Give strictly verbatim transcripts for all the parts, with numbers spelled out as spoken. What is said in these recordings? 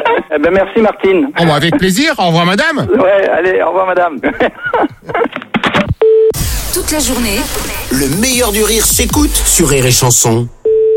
Eh ben merci Martine. Oh, bah, avec plaisir, au revoir madame. Ouais, allez, au revoir madame. Toute la journée, le meilleur du rire s'écoute sur Rire et Chanson.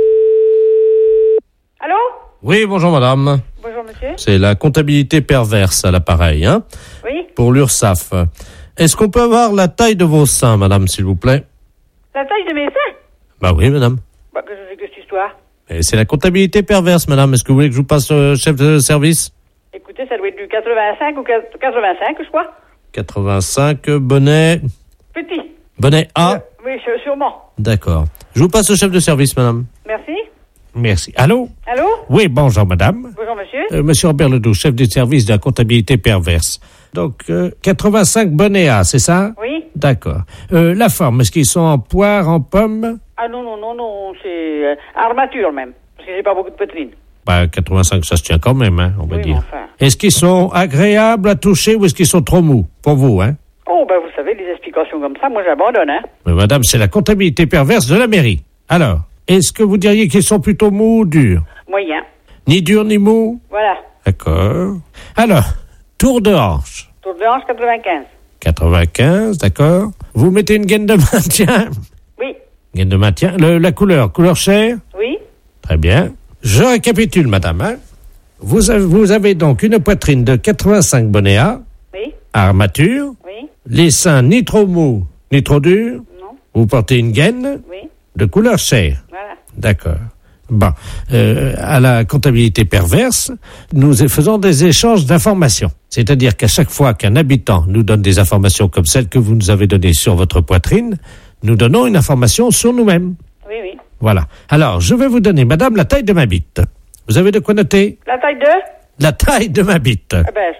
Allô? Oui, bonjour madame. Bonjour monsieur. C'est la comptabilité perverse à l'appareil, hein? Oui. Pour l'URSSAF. Est-ce qu'on peut avoir la taille de vos seins, madame, s'il vous plaît? La taille de mes seins? Bah oui, madame. Bah, que je sais que cette histoire. Et c'est la comptabilité perverse, madame. Est-ce que vous voulez que je vous passe euh, chef de service? Écoutez, ça doit être du quatre-vingt-cinq ou quatre-vingt-cinq, je crois. quatre-vingt-cinq, bonnet... Petit. Bonnet A? Euh, oui, sûrement. D'accord. Je vous passe au chef de service, madame. Merci. Merci. Allô? Allô? Oui, bonjour, madame. Bonjour monsieur. Euh, monsieur Robert Ledoux, chef du service de la comptabilité perverse. Donc, euh, quatre-vingt-cinq bonnets A, c'est ça? Oui. D'accord. Euh, la forme, est-ce qu'ils sont en poire, en pomme? Ah non, non, non, non, c'est euh, armature même. Parce que j'ai pas beaucoup de poitrine. Bah, quatre-vingt-cinq, ça se tient quand même, hein, on va Oui, dire. mais enfin. Est-ce qu'ils sont agréables à toucher ou est-ce qu'ils sont trop mous? Pour vous, hein? Oh, ben vous savez, les explications comme ça, moi j'abandonne, hein. Mais madame, c'est la comptabilité perverse de la mairie. Alors, est-ce que vous diriez qu'ils sont plutôt mous ou durs? Moyen. Ni durs ni mous? Voilà. D'accord. Alors, tour de hanche. Tour de hanche quatre-vingt-quinze. quatre-vingt-quinze, d'accord. Vous mettez une gaine de maintien? Oui. Gaine de maintien. Le, la couleur, couleur chair? Oui. Très bien. Je récapitule, madame. Hein. Vous, avez, vous avez donc une poitrine de quatre-vingt-cinq bonnets A, Oui. armature, Oui. les seins ni trop mous, ni trop durs. Non. Vous portez une gaine Oui. de couleur chair. Voilà. D'accord. Bon, euh, à la comptabilité perverse, nous faisons des échanges d'informations. C'est-à-dire qu'à chaque fois qu'un habitant nous donne des informations comme celles que vous nous avez données sur votre poitrine, nous donnons une information sur nous-mêmes. Oui, oui. Voilà. Alors, je vais vous donner, madame, la taille de ma bite. Vous avez de quoi noter? La taille de? La taille de ma bite. Eh ben,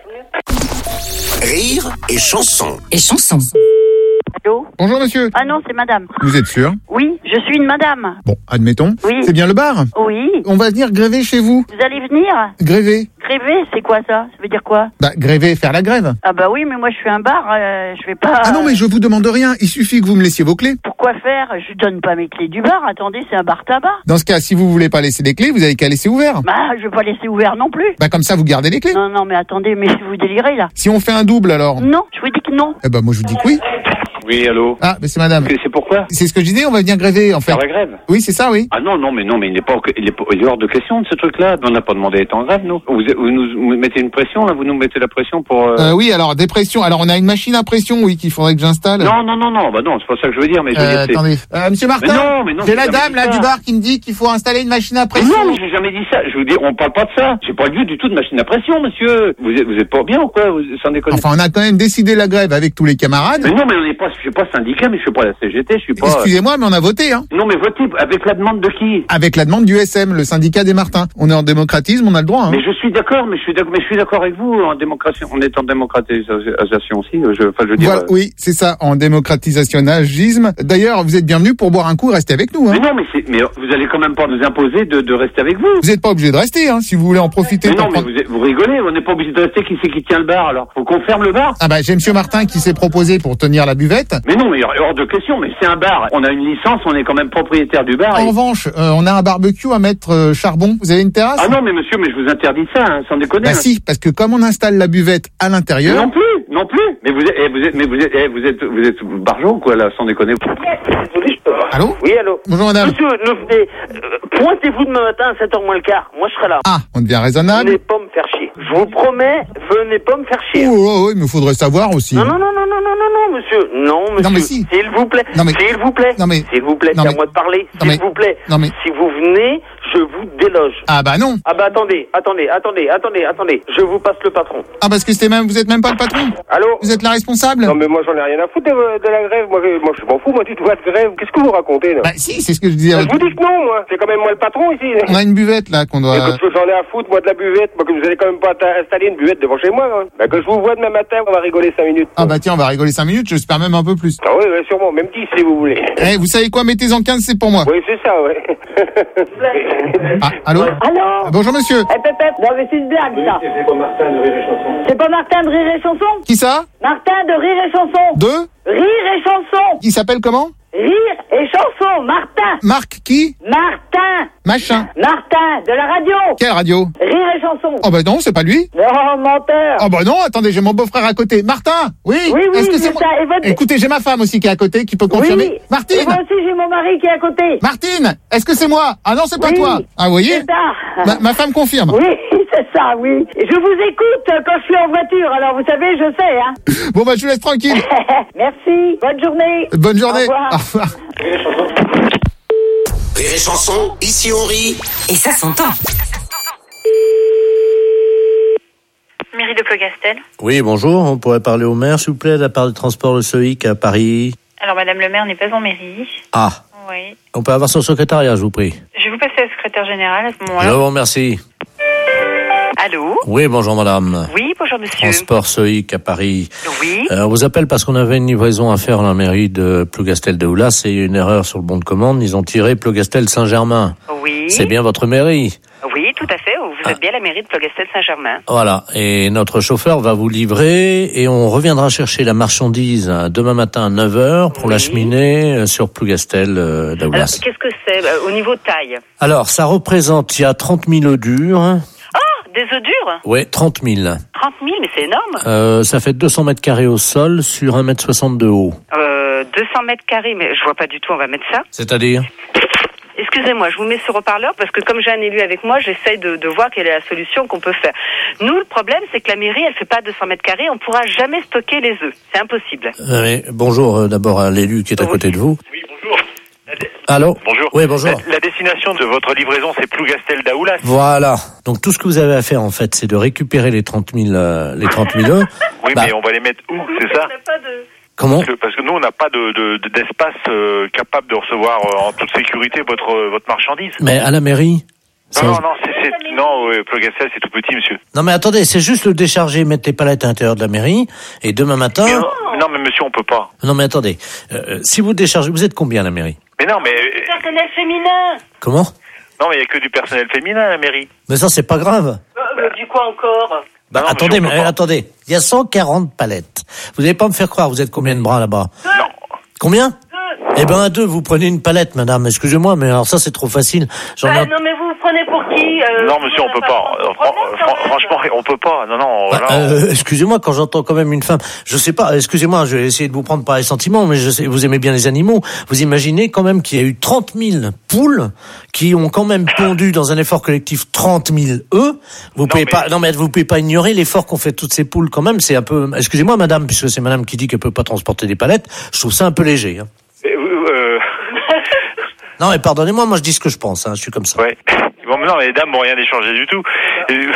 je... Rire et Chanson. et chanson. Allô? Bonjour monsieur. Ah non, c'est madame. Vous êtes sûr? Oui, je suis une madame. Bon, admettons. Oui. C'est bien le bar? Oui. On va venir gréver chez vous. Vous allez venir? Gréver. Gréver, c'est quoi ça? Ça veut dire quoi? Bah, gréver, faire la grève. Ah bah oui, mais moi je suis un bar, euh, je vais pas... Ah non, mais je vous demande rien. Il suffit que vous me laissiez vos clés. Pourquoi faire? Je donne pas mes clés du bar, attendez, c'est un bar tabac. Dans ce cas, si vous voulez pas laisser les clés, vous avez qu'à laisser ouvert. Bah, je vais pas laisser ouvert non plus. Bah, comme ça, vous gardez les clés. Non, non, mais attendez, mais vous délirez là. Si on fait un double, alors? Non, je vous dis que non. Eh ben, moi, je vous dis que oui. Oui, allô? Ah, mais c'est madame. C'est c'est pourquoi? C'est ce que je disais, on va venir gréver, en fait. Faire la grève? Oui, c'est ça, oui. Ah non, non, mais non, mais il n'est pas, il est, pas, il est hors de question de ce truc-là. On n'a pas demandé d'être en grève, nous. Vous, vous nous vous mettez une pression, là, vous nous mettez la pression pour... Euh... Euh, oui, alors, des pressions. Alors, on a une machine à pression, oui, qu'il faudrait que j'installe. Non, non, non, non, bah non, c'est pas ça que je veux dire, mais je veux Euh, dire, c'est- attendez. Euh, monsieur Martin? Mais non, mais non, C'est j'ai la jamais dame, dit là, ça. du bar qui me dit qu'il faut installer une machine à Mais pression. non, mais j'ai jamais dit ça. Je vous dis, on parle pas de ça. J'ai pas le lieu du tout de machine à pression, monsieur. Vous êtes, vous êtes pas bien ou quoi? Vous, sans déconner. Enfin, on a quand même décidé la grève avec tous les camarades. Mais non, mais on n'est pas, je suis pas syndicat, mais je suis pas la C G T, je suis pas... Excusez-moi, mais on a voté, hein. Non, mais votez avec la demande de qui? Avec la demande du S M, le syndicat des Martins. On est en démocratisme, on a le droit, hein. Mais je suis d'accord, mais je suis d'accord, mais je suis d'accord avec vous en démocratie. On est en démocratisation aussi. Je, enfin, je veux dire. Voilà, euh, oui, c'est ça, en démocratisationnagisme. D'ailleurs, vous êtes bienvenus pour boire un coup, restez avec nous, hein. Mais non, mais c'est, mais vous allez quand même pas nous imposer de, de rester avec vous. Vous n'êtes pas obligé de rester, hein, si vous voulez en profiter. Mais pour non, mais prendre- vous, êtes- vous rigolez. On n'est pas obligé de rester. Qui c'est qui tient le bar alors? Faut qu'on ferme le bar. Ah bah, j'ai monsieur Martin qui s'est proposé pour tenir la buvette. Mais non, mais hors de question. Mais c'est un bar. On a une licence. On est quand même propriétaire du bar. En et- revanche, euh, on a un barbecue à mettre euh, charbon. Vous avez une terrasse? Ah non, mais monsieur, mais je vous interdis ça, hein, sans déconner. Bah hein. si, parce que comme on installe la buvette à Mais l'intérieur... non plus, non plus. Mais vous êtes, eh, vous êtes, mais vous êtes, eh, vous êtes, vous êtes barjot quoi là, sans déconner. Allô? Oui, allô. Bonjour madame. Monsieur, ne venez, euh, pointez-vous demain matin à sept heures moins le quart. Moi, je serai là. Ah, on devient raisonnable. Venez pas me faire chier. Je vous promets, venez pas me faire chier. Oh, oh, oh, il me faudrait savoir aussi. Non, non, non, non, non, non, non, non, monsieur. Non, monsieur. Non, mais si. S'il vous plaît. Non, mais- S'il vous plaît. Non, mais- S'il vous plaît, Non, c'est à mais- moi de parler. Non, S'il mais- vous plaît. Non, mais- Si vous venez, je vous déloge. Ah bah non. Ah bah attendez, attendez, attendez, attendez, attendez. Je vous passe le patron. Ah parce que c'était même, vous êtes même pas le patron. Allô? Vous êtes la responsable. Non, mais moi, j'en ai rien à foutre de, de la grève. Moi, je, moi, je m'en fous, moi, du droit de grève. Qu'est-ce que vous racontez, là? Bah si, c'est ce que je disais. Bah, je vous dis que non, moi. C'est quand même moi le patron ici. On a une buvette là qu'on doit. Écoute, que j'en ai à foutre, moi, de la buvette. Moi, que vous allez quand même pas ta- installer une buvette devant chez moi, hein. Bah, que je vous vois demain matin, on va rigoler cinq minutes. Ah bah tiens, on va rigoler cinq minutes, j'espère même un peu plus. Ah oui, ouais, sûrement, même dix si vous voulez. Eh, vous savez quoi, mettez-en quinze, c'est pour moi. Oui, c'est ça, ouais. Ah, allô? Allô? Ah, bonjour monsieur. Eh, pep, pep. Non, mais c'est une blague, ça. C'est pas Martin de Rire et Chanson. C'est pas Martin de Rire et Chanson? Qui ça? Martin de Rire et Chanson. Deux? Rire et Chanson. Il s'appelle comment? Rire et chanson, Martin. Marc qui? Martin. Machin. Martin, de la radio. Quelle radio? Rire et chanson. Oh bah non, c'est pas lui. Non, menteur. Oh bah non, attendez, j'ai mon beau-frère à côté. Martin? Oui. Oui, oui, Est-ce que c'est c'est moi? ça. Et votre- Écoutez, j'ai ma femme aussi qui est à côté, qui peut confirmer. Oui. Et Martine. moi aussi, j'ai mon mari qui est à côté. Martine, est-ce que c'est moi? Ah non, c'est pas Oui. toi. Ah, vous voyez? C'est ça. Ma, ma femme confirme. Oui, c'est ça, oui. Je vous écoute quand je suis en voiture, alors vous savez, je sais, hein. Bon bah je vous laisse tranquille. Merci, bonne journée. Bonne journée. Au revoir. Au revoir. Rire et chanson, ici on rit. Et ça s'entend. Mairie de Plogastel. Oui, bonjour. On pourrait parler au maire, s'il vous plaît, de la part du transport Le Soïc à Paris. Alors, Madame le maire n'est pas en mairie. Ah, Oui. on peut avoir son secrétariat, je vous prie. Je vais vous passer la secrétaire générale à ce Je moment-là. vous remercie. Allô? Oui, bonjour madame. Oui, bonjour monsieur. Transport Soïc à Paris. Oui. Euh, on vous appelle parce qu'on avait une livraison à faire à la mairie de Plougastel de Oulas. C'est une erreur sur le bon de commande. Ils ont tiré Plougastel Saint-Germain. Oui. C'est bien votre mairie. Oui, tout à fait. Vous êtes Ah. bien à la mairie de Plogastel-Saint-Germain. Voilà. Et notre chauffeur va vous livrer et on reviendra chercher la marchandise euh, demain matin à neuf heures pour Oui. l'acheminer euh, sur Plougastel euh, Alors, d'Aoulas. qu'est-ce que c'est euh, au niveau taille? Alors, ça représente, il y a trente mille œufs durs. Oh, des œufs durs? Ouais, trente mille. trente mille, mais c'est énorme. Euh, ça fait deux cents mètres carrés au sol sur un mètre soixante de haut. Euh, deux cents mètres carrés, mais je vois pas du tout, on va mettre ça. C'est-à-dire? Excusez-moi, je vous mets sur haut-parleur parce que comme j'ai un élu avec moi, j'essaye de, de voir quelle est la solution qu'on peut faire. Nous, le problème, c'est que la mairie, elle fait pas deux cents mètres carrés, on pourra jamais stocker les œufs. C'est impossible. Euh, mais bonjour euh, d'abord à l'élu qui est à Oui. côté de vous. Oui, bonjour. Allô? Bonjour. Oui, bonjour. La, la destination de votre livraison, c'est Plougastel d'Aoulas. Voilà. Donc tout ce que vous avez à faire en fait, c'est de récupérer les trente mille, euh, les trente mille œufs. Oui, Bah, mais on va les mettre où, c'est ça? pas de... Comment? Parce que, parce que nous, on n'a pas de, de- de- d'espace euh, capable de recevoir euh, en toute sécurité votre, euh, votre marchandise. Mais à la mairie? C'est Non, un- non, non, c'est, c'est, non, ouais, Plougastel, c'est tout petit, monsieur. Non mais attendez, c'est juste le décharger, mettre les palettes à l'intérieur de la mairie, et demain matin... Mais, non, mais monsieur, on peut pas. Non mais attendez, euh, si vous déchargez, vous êtes combien à la mairie? Mais non, mais, Personnel féminin. Comment? non, mais il y a que du personnel féminin à la mairie. Mais ça c'est pas grave. Euh, du quoi encore? Bah, Non, monsieur, attendez, on peut mais pas. attendez, il y a cent quarante palettes. Vous n'allez pas me faire croire, vous êtes combien de bras là-bas? Non. Combien? Eh ben à deux, vous prenez une palette, madame. Excusez-moi, mais alors ça c'est trop facile. J'en ai- Bah, non, mais vous vous prenez pour qui euh, Non, monsieur, on peut pas. Euh, fran- fran- franchement, on peut pas. Non, non, Bah, là, on- euh, excusez-moi, quand j'entends quand même une femme, je sais pas, excusez-moi, je vais essayer de vous prendre par les sentiments, mais je sais, vous aimez bien les animaux. Vous imaginez quand même qu'il y a eu trente mille poules qui ont quand même pondu dans un effort collectif trente mille œufs. Vous pouvez mais- pas, non mais vous pouvez pas ignorer l'effort qu'ont fait toutes ces poules quand même. C'est un peu, excusez-moi, madame, puisque c'est madame qui dit qu'elle peut pas transporter des palettes. Je trouve ça un peu léger. Hein. Euh, euh, Non mais pardonnez-moi, moi je dis ce que je pense. Hein, je suis comme ça. ouais. Bon, mais non, mais les dames vont rien échanger du tout. Euh,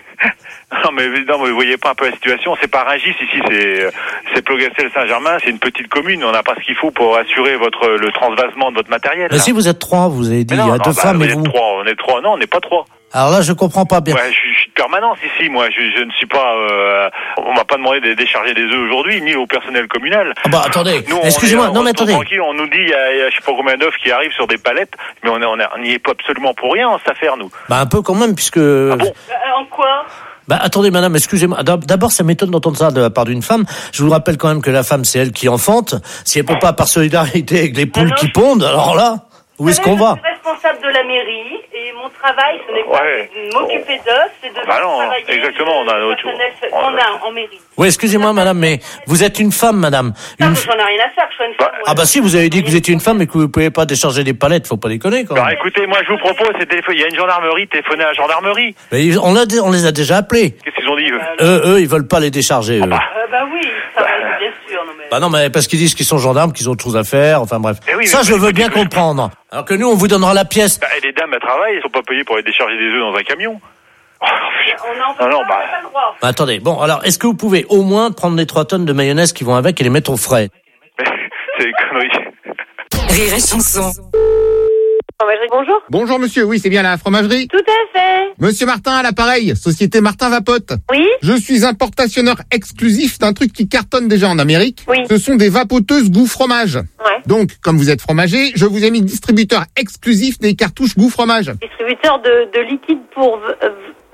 Non, mais non, mais vous voyez pas un peu la situation. C'est pas Rungis ici, c'est c'est Plougastel-Saint-Germain. C'est une petite commune. On n'a pas ce qu'il faut pour assurer votre le transvasement de votre matériel. Mais là. si vous êtes trois, vous avez dit, Mais non, il y a non, deux bah, femmes vous et êtes vous. trois. On est trois. Non, on n'est pas trois. Alors là, je comprends pas bien. Ouais, je, suis- je suis de permanence ici. Moi, je, je ne suis pas. Euh, on m'a pas demandé de décharger des œufs aujourd'hui, ni au personnel communal. Ah bah attendez, Nous, on excusez-moi, est- non on mais reste attendez. Tranquille, on nous dit il y, a, il y a je sais pas combien d'œufs qui arrivent sur des palettes, mais on est- on est- on n'y est pas absolument pour rien en cette affaire, nous. Bah un peu quand même, puisque. Ah bon en quoi? Bah attendez madame, excusez-moi. D'ab- D'abord, ça m'étonne d'entendre ça de la part d'une femme. Je vous rappelle quand même que la femme, c'est elle qui enfante. Si elle peut pas par solidarité avec les poules non, qui je- pondent, alors là, où est-ce qu'on va? Je suis responsable de la mairie et mon travail, ce n'est pas Ouais. de m'occuper d'œufs, c'est de Bah faire non, travailler exactement, on a le notre- personnel on a- qu'on a en mairie. Oui, excusez-moi madame, mais vous êtes une femme, madame. Ça, Une... j'en ai rien à faire, je suis une femme. Bah, moi. Ah bah si, vous avez dit que vous étiez une femme et que vous pouvez pas décharger des palettes, faut pas déconner quand Alors même. écoutez, moi je vous propose, c'est téléphoner. Il y a une gendarmerie, téléphonez à la gendarmerie. Mais on, a, on les a déjà appelés. Qu'est-ce qu'ils ont dit eux Eux, eux, ils veulent pas les décharger. Eux. Euh, bah oui, ça va, bien sûr. Non, mais... Bah non, mais parce qu'ils disent qu'ils sont gendarmes, qu'ils ont autre chose à faire, enfin bref. Eh oui, ça, mais- je veux mais- bien mais- comprendre. Alors que nous, on vous donnera la pièce. Bah, et les dames elles travaillent, elles sont pas payées pour aller décharger des œufs dans un camion. Oh, On en peut non, non, pas, bah. on peut pas le croire. Bah, attendez, bon, alors, est-ce que vous pouvez au moins prendre les trois tonnes de mayonnaise qui vont avec et les mettre au frais? c'est des conneries. Rire et chanson. Fromagerie, bonjour. Bonjour monsieur, oui, c'est bien la fromagerie. Tout à fait. Monsieur Martin à l'appareil, société Martin Vapote. Oui. Je suis importationneur exclusif d'un truc qui cartonne déjà en Amérique. Oui. Ce sont des vapoteuses goût fromage. Ouais. Donc, comme vous êtes fromager, je vous ai mis distributeur exclusif des cartouches goût fromage. Distributeur de, de liquide pour v- euh,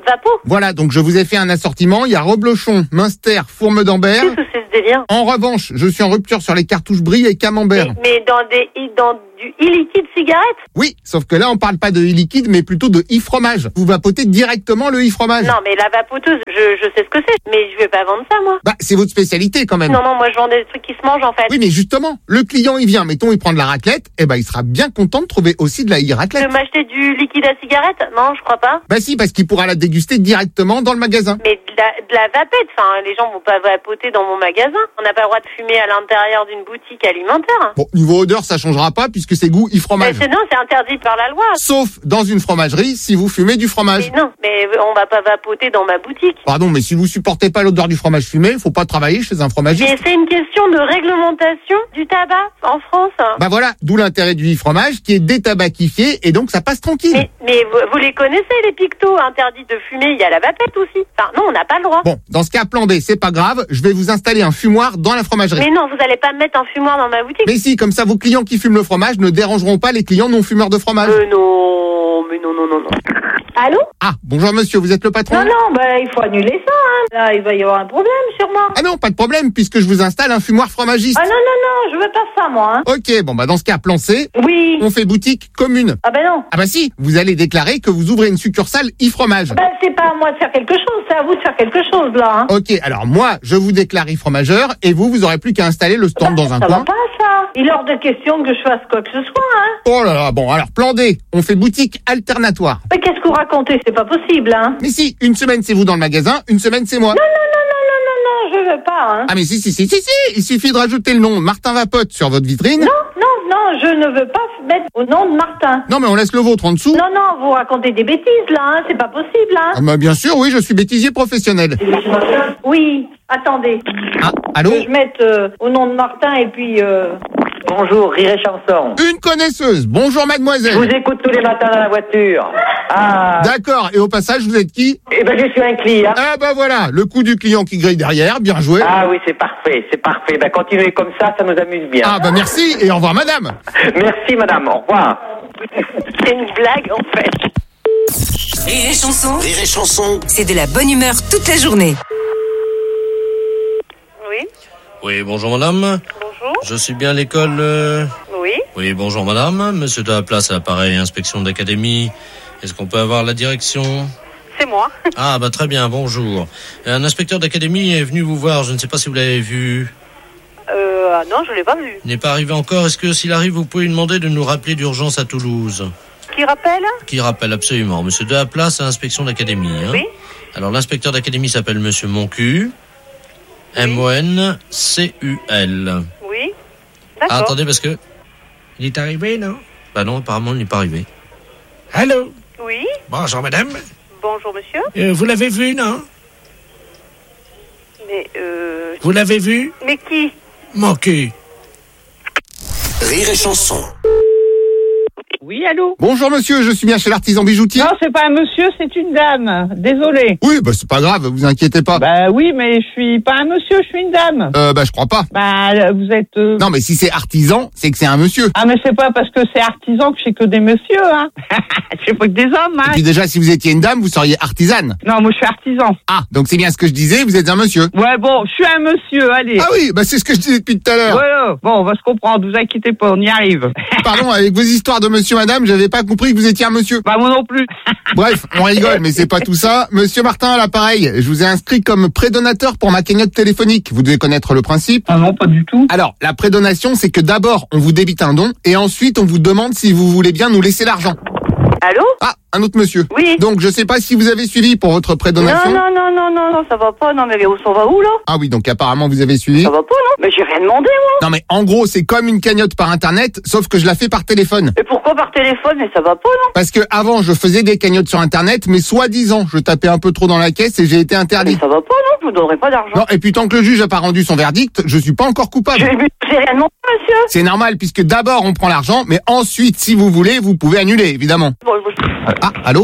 Vapo. Voilà, donc je vous ai fait un assortiment. Il y a Reblochon, Münster, Fourme d'Ambert. Qu'est-ce que c'est ce délire? En revanche, je suis en rupture sur les cartouches Brie et Camembert. Mais, mais dans des dans du e-liquide cigarette? Oui, sauf que là, on parle pas de e-liquide, mais plutôt de e-fromage. Vous vapotez directement le e-fromage. Non, mais la vapoteuse, je, je sais ce que c'est, mais je vais pas vendre ça, moi. Bah, c'est votre spécialité quand même. Non, non, moi je vends des trucs qui se mangent en fait. Oui, mais justement, le client, il vient, mettons, il prend de la raclette, et ben, il sera bien content de trouver aussi de la e-raclette. De m'acheter du liquide à cigarette? Non, je crois pas. Bah si, parce qu'il pourra la déguster directement dans le magasin. Mais de la, de la vapette, enfin, les gens vont pas vapoter dans mon magasin. On n'a pas le droit de fumer à l'intérieur d'une boutique alimentaire. Bon, niveau odeur, ça changera pas, puisque c'est goût e-fromage. Mais c'est, non, c'est interdit par la loi. Sauf dans une fromagerie, si vous fumez du fromage. Mais non, mais on va pas vapoter dans ma boutique. Pardon, mais si vous supportez pas l'odeur du fromage fumé, faut pas travailler chez un fromagiste. Mais c'est une question de réglementation du tabac en France. Bah voilà, d'où l'intérêt du e-fromage qui est détabacifié et donc ça passe tranquille. Mais, mais vous, vous les connaissez, les pictos interdits de fumer, il y a la vapette aussi. Enfin, non, on n'a pas le droit. Bon, dans ce cas, plan B, c'est pas grave, je vais vous installer un fumoir dans la fromagerie. Mais non, vous allez pas me mettre un fumoir dans ma boutique. Mais si, comme ça, vos clients qui fument le fromage ne dérangeront pas les clients non fumeurs de fromage. Euh, non, mais non, non, non, non. Allô? Ah, bonjour monsieur, vous êtes le patron? Non, non, bah, il faut annuler ça, hein. Là, il va y avoir un problème, sûrement. Ah non, pas de problème, puisque je vous installe un fumoir fromagiste. Ah non, non, non, je veux pas ça, moi, hein. Ok, bon bah dans ce cas, plan C, Oui. on fait boutique commune. Ah ben non. Ah bah si, vous allez déclarer que vous ouvrez une succursale e-fromage. Ben, c'est pas à moi de faire quelque chose, c'est à vous de faire quelque chose, là, hein. Ok, alors moi, je vous déclare e-fromageur, et vous, vous aurez plus qu'à installer le stand Bah, dans un ça coin. va pas, ça. Il est hors de question que je fasse quoi que ce soit, hein. Oh là là, bon, alors plan D, on fait boutique alternatoire. Mais qu'est-ce que vous racontez? C'est pas possible, hein. Mais si, une semaine c'est vous dans le magasin, une semaine c'est moi. Non, non, non, non, non, non, non, je veux pas, hein. Ah mais si, si, si, si, si, il suffit de rajouter le nom Martin Vapote sur votre vitrine. Non, non, non, je ne veux pas mettre au nom de Martin. Non mais on laisse le vôtre en dessous. Non, non, vous racontez des bêtises, là, hein. C'est pas possible, hein. Ah bah bien sûr, oui, je suis bêtisier professionnel. Oui, attendez. Ah, allô? Que je mette euh, au nom de Martin et puis... Euh... Bonjour, Rire et Chanson. Une connaisseuse, bonjour mademoiselle. Je vous écoute tous les matins dans la voiture. Ah. D'accord, et au passage, vous êtes qui? Eh ben, je suis un client. Ah bah voilà, le coup du client qui grille derrière, bien joué. Ah oui, c'est parfait, c'est parfait. Ben, continuez comme ça, ça nous amuse bien. Ah bah merci, et au revoir madame. Merci madame, au revoir. C'est une blague, en fait. Rire et chanson, Rire et Chanson. c'est de la bonne humeur toute la journée. Oui, Oui, bonjour madame. bonjour. Je suis bien à l'école. euh, Oui. Oui, bonjour madame. Monsieur de la place à l'appareil, inspection d'académie. Est-ce qu'on peut avoir la direction? C'est moi. Ah, bah très bien, bonjour. Un inspecteur d'académie est venu vous voir, je ne sais pas si vous l'avez vu. Euh, ah non, je l'ai pas vu. Il n'est pas arrivé encore. Est-ce que s'il arrive, vous pouvez lui demander de nous rappeler d'urgence à Toulouse? Qui rappelle? Qui rappelle absolument. Monsieur de la place à inspection d'académie. Hein. Oui. Alors l'inspecteur d'académie s'appelle Monsieur Moncu. M O N C U L. Oui. Ah, D'accord. attendez, parce que... Il est arrivé, non? Bah non, apparemment, il n'est pas arrivé. Allô? Oui. Bonjour, madame. Bonjour, monsieur. Euh, vous l'avez vu, non? Mais, euh... Vous l'avez vu? Mais qui? Moncu. Rire et Chanson. Oui, allô? Bonjour monsieur, je suis bien chez l'artisan bijoutier. Non, c'est pas un monsieur, c'est une dame. Désolé. Oui, bah c'est pas grave, vous inquiétez pas. Bah oui, mais je suis pas un monsieur, je suis une dame. Euh, bah je crois pas. Bah, vous êtes... euh, Non mais si c'est artisan, c'est que c'est un monsieur. Ah, mais c'est pas parce que c'est artisan que je sais que des messieurs, hein. Je sais pas que des hommes, Et hein. puis déjà, si vous étiez une dame, vous seriez artisane. Non, moi je suis artisan. Ah, donc c'est bien ce que je disais, vous êtes un monsieur. Ouais, bon, je suis un monsieur, allez. Ah oui, bah c'est ce que je disais depuis tout à l'heure. Voilà. Bon, on va se comprendre, vous inquiétez pas, on y arrive. Pardon, avec vos histoires de monsieur, madame, j'avais pas compris que vous étiez un monsieur. Bah moi non plus. Bref, on rigole, mais c'est pas tout ça. Monsieur Martin, à l'appareil, je vous ai inscrit comme prédonateur pour ma cagnotte téléphonique. Vous devez connaître le principe. Ah non, pas du tout. Alors, la prédonation, c'est que d'abord, on vous débite un don, et ensuite, on vous demande si vous voulez bien nous laisser l'argent. Allô? Ah, un autre monsieur. Oui. Donc, je sais pas si vous avez suivi pour votre prédonation. Non, non, non, non, non, non, ça va pas. Non, mais on s'en va où, là? Ah oui, donc apparemment, vous avez suivi. Ça va pas, non? Mais j'ai rien demandé, moi. Non, mais en gros, c'est comme une cagnotte par Internet, sauf que je la fais par téléphone. Et pourquoi par téléphone? Mais ça va pas, non? Parce que avant, je faisais des cagnottes sur Internet, mais soi-disant, je tapais un peu trop dans la caisse et j'ai été Mais interdit. ça va pas, non? Je vous donnerai pas d'argent. Non, et puis tant que le juge a pas rendu son verdict, je suis pas encore coupable. J'ai j'ai rien demandé, monsieur. C'est normal, puisque d'abord, on prend l'argent, mais ensuite, si vous voulez, vous pouvez annuler, évidemment. Bon, je- Ah, allô?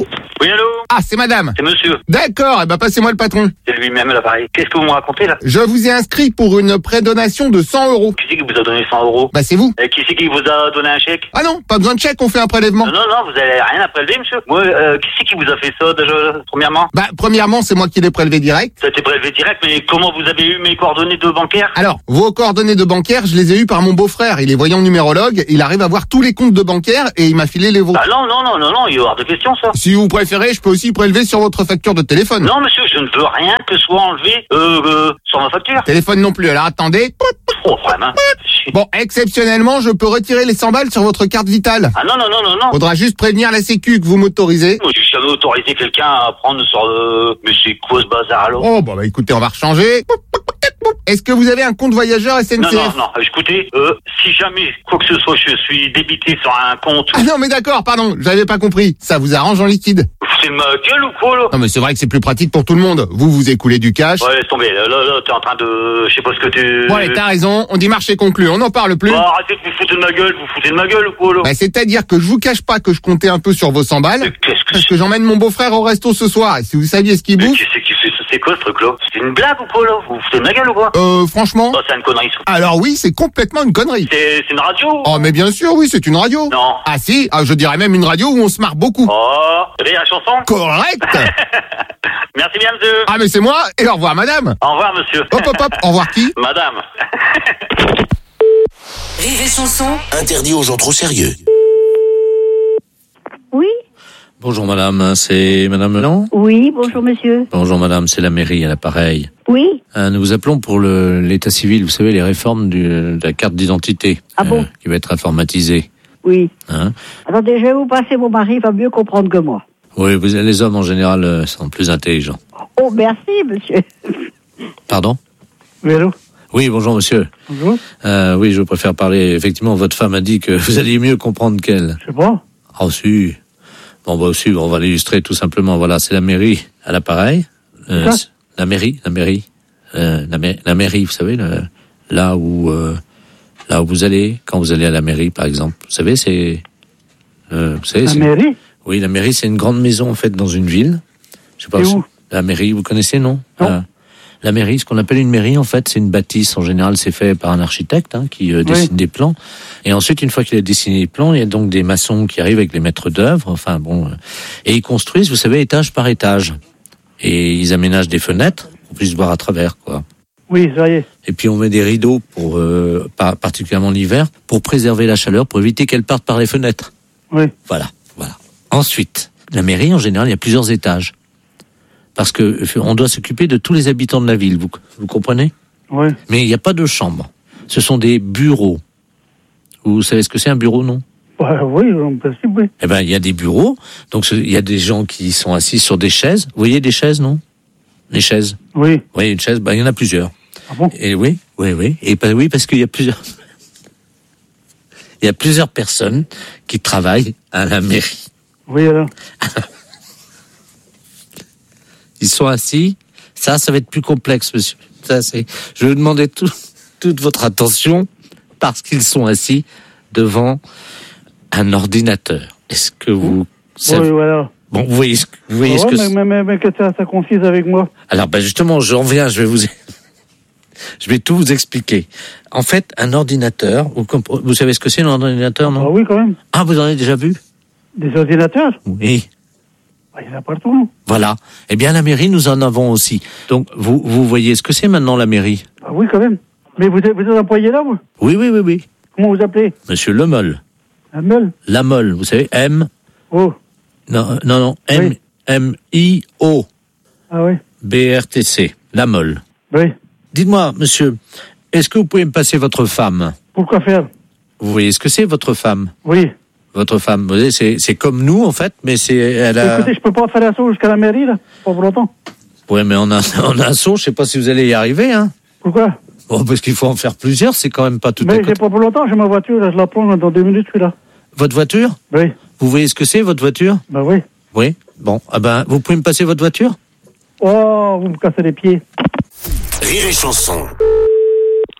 Oui, allô? Ah, c'est madame. C'est monsieur. D'accord, eh ben passez-moi le patron. C'est lui-même l'appareil. Qu'est-ce que vous me racontez là? Je vous ai inscrit pour une prédonation de cent euros. Qui c'est qui vous a donné cent euros? Bah c'est vous. Et qui c'est qui vous a donné un chèque? Ah non, pas besoin de chèque, on fait un prélèvement. Non, non, non, vous avez rien à prélever, monsieur. Moi, euh, qui c'est qui vous a fait ça déjà, premièrement? Bah premièrement, c'est moi qui l'ai prélevé direct. Ça a été prélevé direct, mais comment vous avez eu mes coordonnées de bancaire? Alors, vos coordonnées de bancaire, je les ai eues par mon beau-frère. Il est voyant numérologue, il arrive à voir tous les comptes de bancaire et il m'a filé les vôtres. Ah non, non, non, non, non, il y a hors de question ça. Si vous préférez, je peux aussi prélever sur votre facture de téléphone. Non, monsieur, je ne veux rien que soit enlevé euh, euh, sur ma facture. Téléphone non plus, alors attendez. Oh, vraiment. Bon, exceptionnellement, je peux retirer les cent balles sur votre carte vitale. Ah non, non, non, non, non. Faudra juste prévenir la sécu que vous m'autorisez. Moi, j'ai jamais autorisé quelqu'un à prendre sur le... Mais c'est quoi ce bazar alors? Oh, bah, bah écoutez, on va rechanger. Est-ce que vous avez un compte voyageur S N C F? Non, non, non, écoutez, euh, si jamais, quoi que ce soit, je suis débité sur un compte... Ah non, mais d'accord, pardon, j'avais pas compris. Ça vous arrange en liquide? Vous foutez de ma gueule ou quoi, là? Non, mais c'est vrai que c'est plus pratique pour tout le monde. Vous, vous écoulez du cash. Ouais, laisse tomber, là, là, là t'es en train de... Je sais pas ce que tu... Bon, allez, t'as raison, on dit marché conclu, on n'en parle plus. Bon, arrêtez de vous foutre de ma gueule, vous foutez de ma gueule ou quoi, là? Bah, c'est-à-dire que je vous cache pas que je comptais un peu sur vos cent balles. Qu'est-ce que Parce que j'emmène mon beau-frère au resto ce soir, et si vous saviez ce qu'il bouffe... Qu'est-ce qui fait ça? C'est quoi ce truc-là? C'est une blague ou quoi, là? Vous vous foutez de ma gueule ou quoi? Euh, franchement... Oh, c'est une connerie, ça. Alors oui, c'est complètement une connerie. C'est c'est une radio? Oh, mais bien sûr, oui, c'est une radio. Non. Ah si, ah, je dirais même une radio où on se marre beaucoup. Oh, vous avez la chanson? Correct. Merci bien, monsieur. Ah, mais c'est moi, et au revoir, madame. Au revoir, monsieur. Hop, hop, hop, au revoir qui? Madame. Rire et chanson. Interdit aux gens trop sérieux. Oui, Bonjour madame, c'est madame Melan? oui, bonjour monsieur. Bonjour madame, c'est la mairie à l'appareil. Oui, Euh, nous vous appelons pour le, l'état civil, vous savez, les réformes du, de la carte d'identité. Ah bon? Qui va être informatisée. oui. Hein? Attendez, je vais vous passer mon mari, il va mieux comprendre que moi. Oui, vous, les hommes en général euh, sont plus intelligents. Oh, merci monsieur. Pardon? Oui, allô? Oui, bonjour monsieur. Bonjour. Euh, oui, je préfère parler. Effectivement, votre femme a dit que vous alliez mieux comprendre qu'elle. Je sais pas. Ah, si. Bon, bah, aussi, on va l'illustrer tout simplement. Voilà, c'est la mairie à l'appareil. Euh, Quoi? c'est- la mairie, la mairie. Euh, la, ma- la mairie, vous savez, le- là où, euh, là où vous allez, quand vous allez à la mairie, par exemple. Vous savez, c'est, euh, vous savez, La c'est- mairie? Oui, la mairie, c'est une grande maison, en fait, dans une ville. Je sais pas. C'est où? La mairie, vous connaissez, non? Non. Euh, la mairie, ce qu'on appelle une mairie, en fait, c'est une bâtisse. En général, c'est fait par un architecte hein, qui euh, dessine Oui. des plans. Et ensuite, une fois qu'il a dessiné les plans, il y a donc des maçons qui arrivent avec les maîtres d'œuvre. Enfin bon, euh, et ils construisent, vous savez, étage par étage. Et ils aménagent des fenêtres pour qu'on puisse voir à travers, quoi. Oui, ça y est. Et puis on met des rideaux pour, euh, par- particulièrement l'hiver, pour préserver la chaleur, pour éviter qu'elle parte par les fenêtres. Oui. Voilà, voilà. Ensuite, la mairie, en général, il y a plusieurs étages. Parce que euh, on doit s'occuper de tous les habitants de la ville, vous, vous comprenez? Oui. Mais il n'y a pas de chambre. Ce sont des bureaux. Vous savez ce que c'est un bureau, non? Bah, oui, en principe, oui. Eh ben, il y a des bureaux. Donc, ce- il y a des gens qui sont assis sur des chaises. Vous voyez des chaises, non? Les chaises. Oui. Oui, une chaise, ben, il y en a plusieurs. Ah bon? Et oui, oui, oui. Et ben, oui, parce qu'il y a plusieurs, il y a plusieurs personnes qui travaillent à la mairie. Oui, alors. Ils sont assis. Ça, ça va être plus complexe, monsieur. Ça, c'est, je vais vous demander tout, toute votre attention parce qu'ils sont assis devant un ordinateur. Est-ce que vous savez? Oui, voilà. Bon, vous voyez ce que, vous voyez Ah ce ouais, que mais, c'est. mais, mais, mais que ça, ça confise avec moi. Alors, ben justement, j'en viens, je vais vous, je vais tout vous expliquer. En fait, un ordinateur, vous, compre- vous savez ce que c'est un ordinateur, Ah non? oui, quand même. Ah, vous en avez déjà vu? Des ordinateurs? Oui. Bah, il y en a partout, non? Voilà. Eh bien, la mairie, nous en avons aussi. Donc, vous, vous voyez ce que c'est maintenant, la mairie? Ah oui, quand même. Mais vous êtes, vous êtes employé là, vous? Oui, oui, oui, oui. Comment vous appelez? Monsieur Lemolle. La meule? La Molle, vous savez, M. Oh. Non, non, non, M, Oui. M, I, O. Ah oui. B, R, T, C. La Molle. Oui. Dites-moi, monsieur, est-ce que vous pouvez me passer votre femme? Pourquoi faire? Vous voyez ce que c'est, votre femme? Oui. Votre femme, vous voyez, c'est, c'est comme nous, en fait, mais c'est, elle a... Écoutez, je peux pas faire la sauce jusqu'à la mairie, là. Pas pour longtemps. Ouais, mais on a, on a un saut, je sais pas si vous allez y arriver, hein. Pourquoi? Bon, parce qu'il faut en faire plusieurs, c'est quand même pas tout à Mais côté. j'ai pas pour longtemps, j'ai ma voiture, là, je la prends dans deux minutes, je suis là. Votre voiture? Oui. Vous voyez ce que c'est, votre voiture? Bah oui. Oui. Bon, ah ben, vous pouvez me passer votre voiture? Oh, vous me cassez les pieds. Rire et chanson.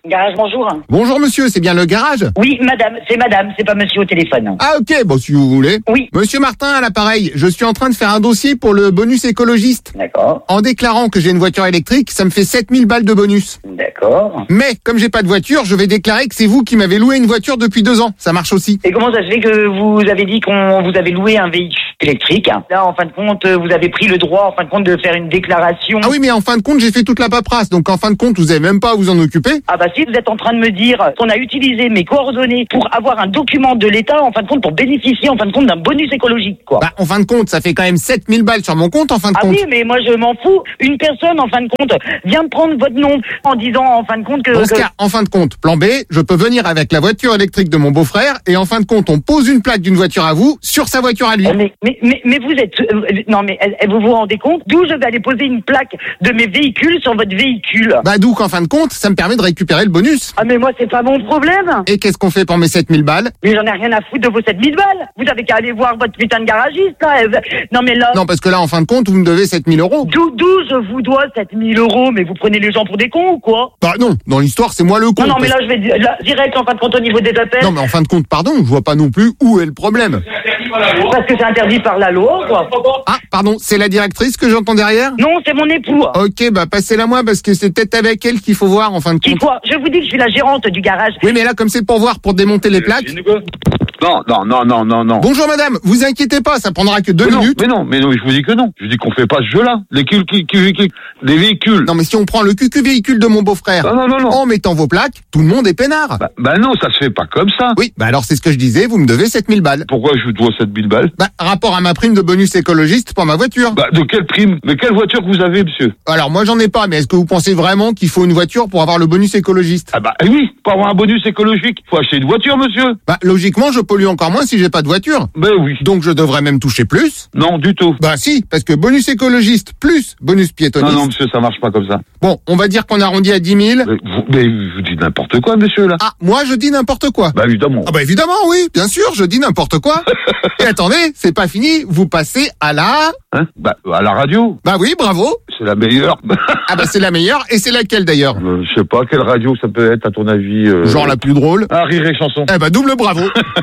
Garage, bonjour. Bonjour monsieur, c'est bien le garage? Oui, madame, c'est madame, c'est pas monsieur au téléphone. Ah ok, bon si vous voulez. Oui. Monsieur Martin à l'appareil, je suis en train de faire un dossier pour le bonus écologiste. D'accord. En déclarant que j'ai une voiture électrique, ça me fait sept mille balles de bonus. D'accord. Mais comme j'ai pas de voiture, je vais déclarer que c'est vous qui m'avez loué une voiture depuis deux ans. Ça marche aussi. Et comment ça se fait que vous avez dit qu'on vous avait loué un véhicule électrique? Là, en fin de compte, vous avez pris le droit, en fin de compte, de faire une déclaration. Ah oui, mais en fin de compte, j'ai fait toute la paperasse. Donc en fin de compte, vous avez même pas à vous en occuper. Ah bah si, vous êtes en train de me dire qu'on a utilisé mes coordonnées pour avoir un document de l'État, en fin de compte, pour bénéficier, en fin de compte, d'un bonus écologique, quoi. Bah, en fin de compte, ça fait quand même sept mille balles sur mon compte, en fin de ah compte. Ah oui, mais moi, je m'en fous. Une personne, en fin de compte, vient de prendre votre nom en disant, en fin de compte, que... Dans ce que... cas, en fin de compte, plan B, je peux venir avec la voiture électrique de mon beau-frère et en fin de compte, on pose une plaque d'une voiture à vous sur sa voiture à lui. Mais, mais, mais, mais vous êtes... euh, non, mais euh, vous vous rendez compte d'où je vais aller poser une plaque de mes véhicules sur votre véhicule? Bah d'où qu'en fin de compte, ça me permet de récupérer le bonus. Ah mais moi, c'est pas mon problème. Et qu'est-ce qu'on fait pour mes sept mille balles? Mais j'en ai rien à foutre de vos sept mille balles. Vous avez qu'à aller voir votre putain de garagiste, là. Non, mais là... Non, parce que là, en fin de compte, vous me devez sept mille euros. D'où, d'où je vous dois sept mille euros? Mais vous prenez les gens pour des cons ou quoi? Bah non, dans l'histoire, c'est moi le con. Non, non, mais là, je vais di- là, direct, en fin de compte, au niveau des appels. Non, mais en fin de compte, pardon, je vois pas non plus où est le problème. Parce que c'est interdit par la loi, quoi. Ah, pardon, c'est la directrice que j'entends derrière? Non, c'est mon époux. Ok, bah passez-la moi parce que c'est peut-être avec elle qu'il faut voir en fin de Qui compte. quoi? Je vous dis que je suis la gérante du garage. Oui, mais là, comme c'est pour voir, pour démonter les plaques. Non, non, non, non, non, non. Bonjour madame, vous inquiétez pas, ça prendra que deux mais minutes. Non, mais non, mais non, je vous dis que non. Je dis qu'on fait pas ce jeu-là. Les véhicules, qui, qui, qui, des véhicules. Non, mais si on prend le cucu véhicule de mon beau-frère, non, non, non, non. en mettant vos plaques, tout le monde est peinard. Bah, bah non, ça se fait pas comme ça. Oui, bah alors c'est ce que je disais, vous me devez sept mille balles. Pourquoi je vous dois sept mille balles? Bah, rapport à ma prime de bonus écologiste pour ma voiture. Bah, de quelle prime? De quelle voiture que vous avez, monsieur? Alors moi j'en ai pas, mais est-ce que vous pensez vraiment qu'il faut une voiture pour avoir le bonus écologiste? Ah bah oui, pour avoir un bonus écologique, faut acheter une voiture, monsieur. Bah logiquement, je pollue encore moins si j'ai pas de voiture. Ben oui. Donc je devrais même toucher plus? Non, du tout. Bah si, parce que bonus écologiste plus bonus piétoniste. Non, non, monsieur, ça marche pas comme ça. Bon, on va dire qu'on arrondit à dix mille. Mais vous, mais vous dites n'importe quoi, monsieur, là. Ah, moi je dis n'importe quoi. Bah évidemment. Ah bah évidemment, oui, bien sûr, je dis n'importe quoi. Et attendez, c'est pas fini, vous passez à la... Hein? Bah, à la radio. Bah oui, bravo. C'est la meilleure. Ah bah c'est la meilleure, et c'est laquelle d'ailleurs? euh, Je sais pas, quelle radio ça peut être à ton avis euh... Genre la plus drôle. Ah, Rire et Chanson. Eh bah double bravo.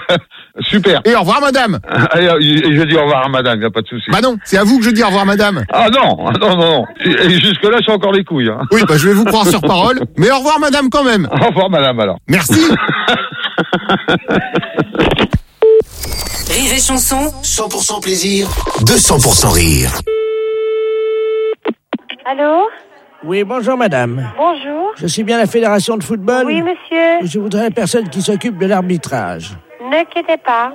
Super. Et au revoir madame. Allez, je dis au revoir à madame, y a pas de souci. Bah non, c'est à vous que je dis au revoir madame. Ah non, ah non, non, non. Et jusque là, j'ai encore les couilles. Hein. Oui, bah je vais vous croire sur parole, mais au revoir madame quand même. Au revoir madame alors. Merci. Rire et chanson, cent pour cent plaisir, deux cents pour cent rire. Allô? Oui, bonjour madame. Bonjour. Je suis bien la fédération de football. Oui, monsieur. Je voudrais la personne qui s'occupe de l'arbitrage. Ne quittez pas.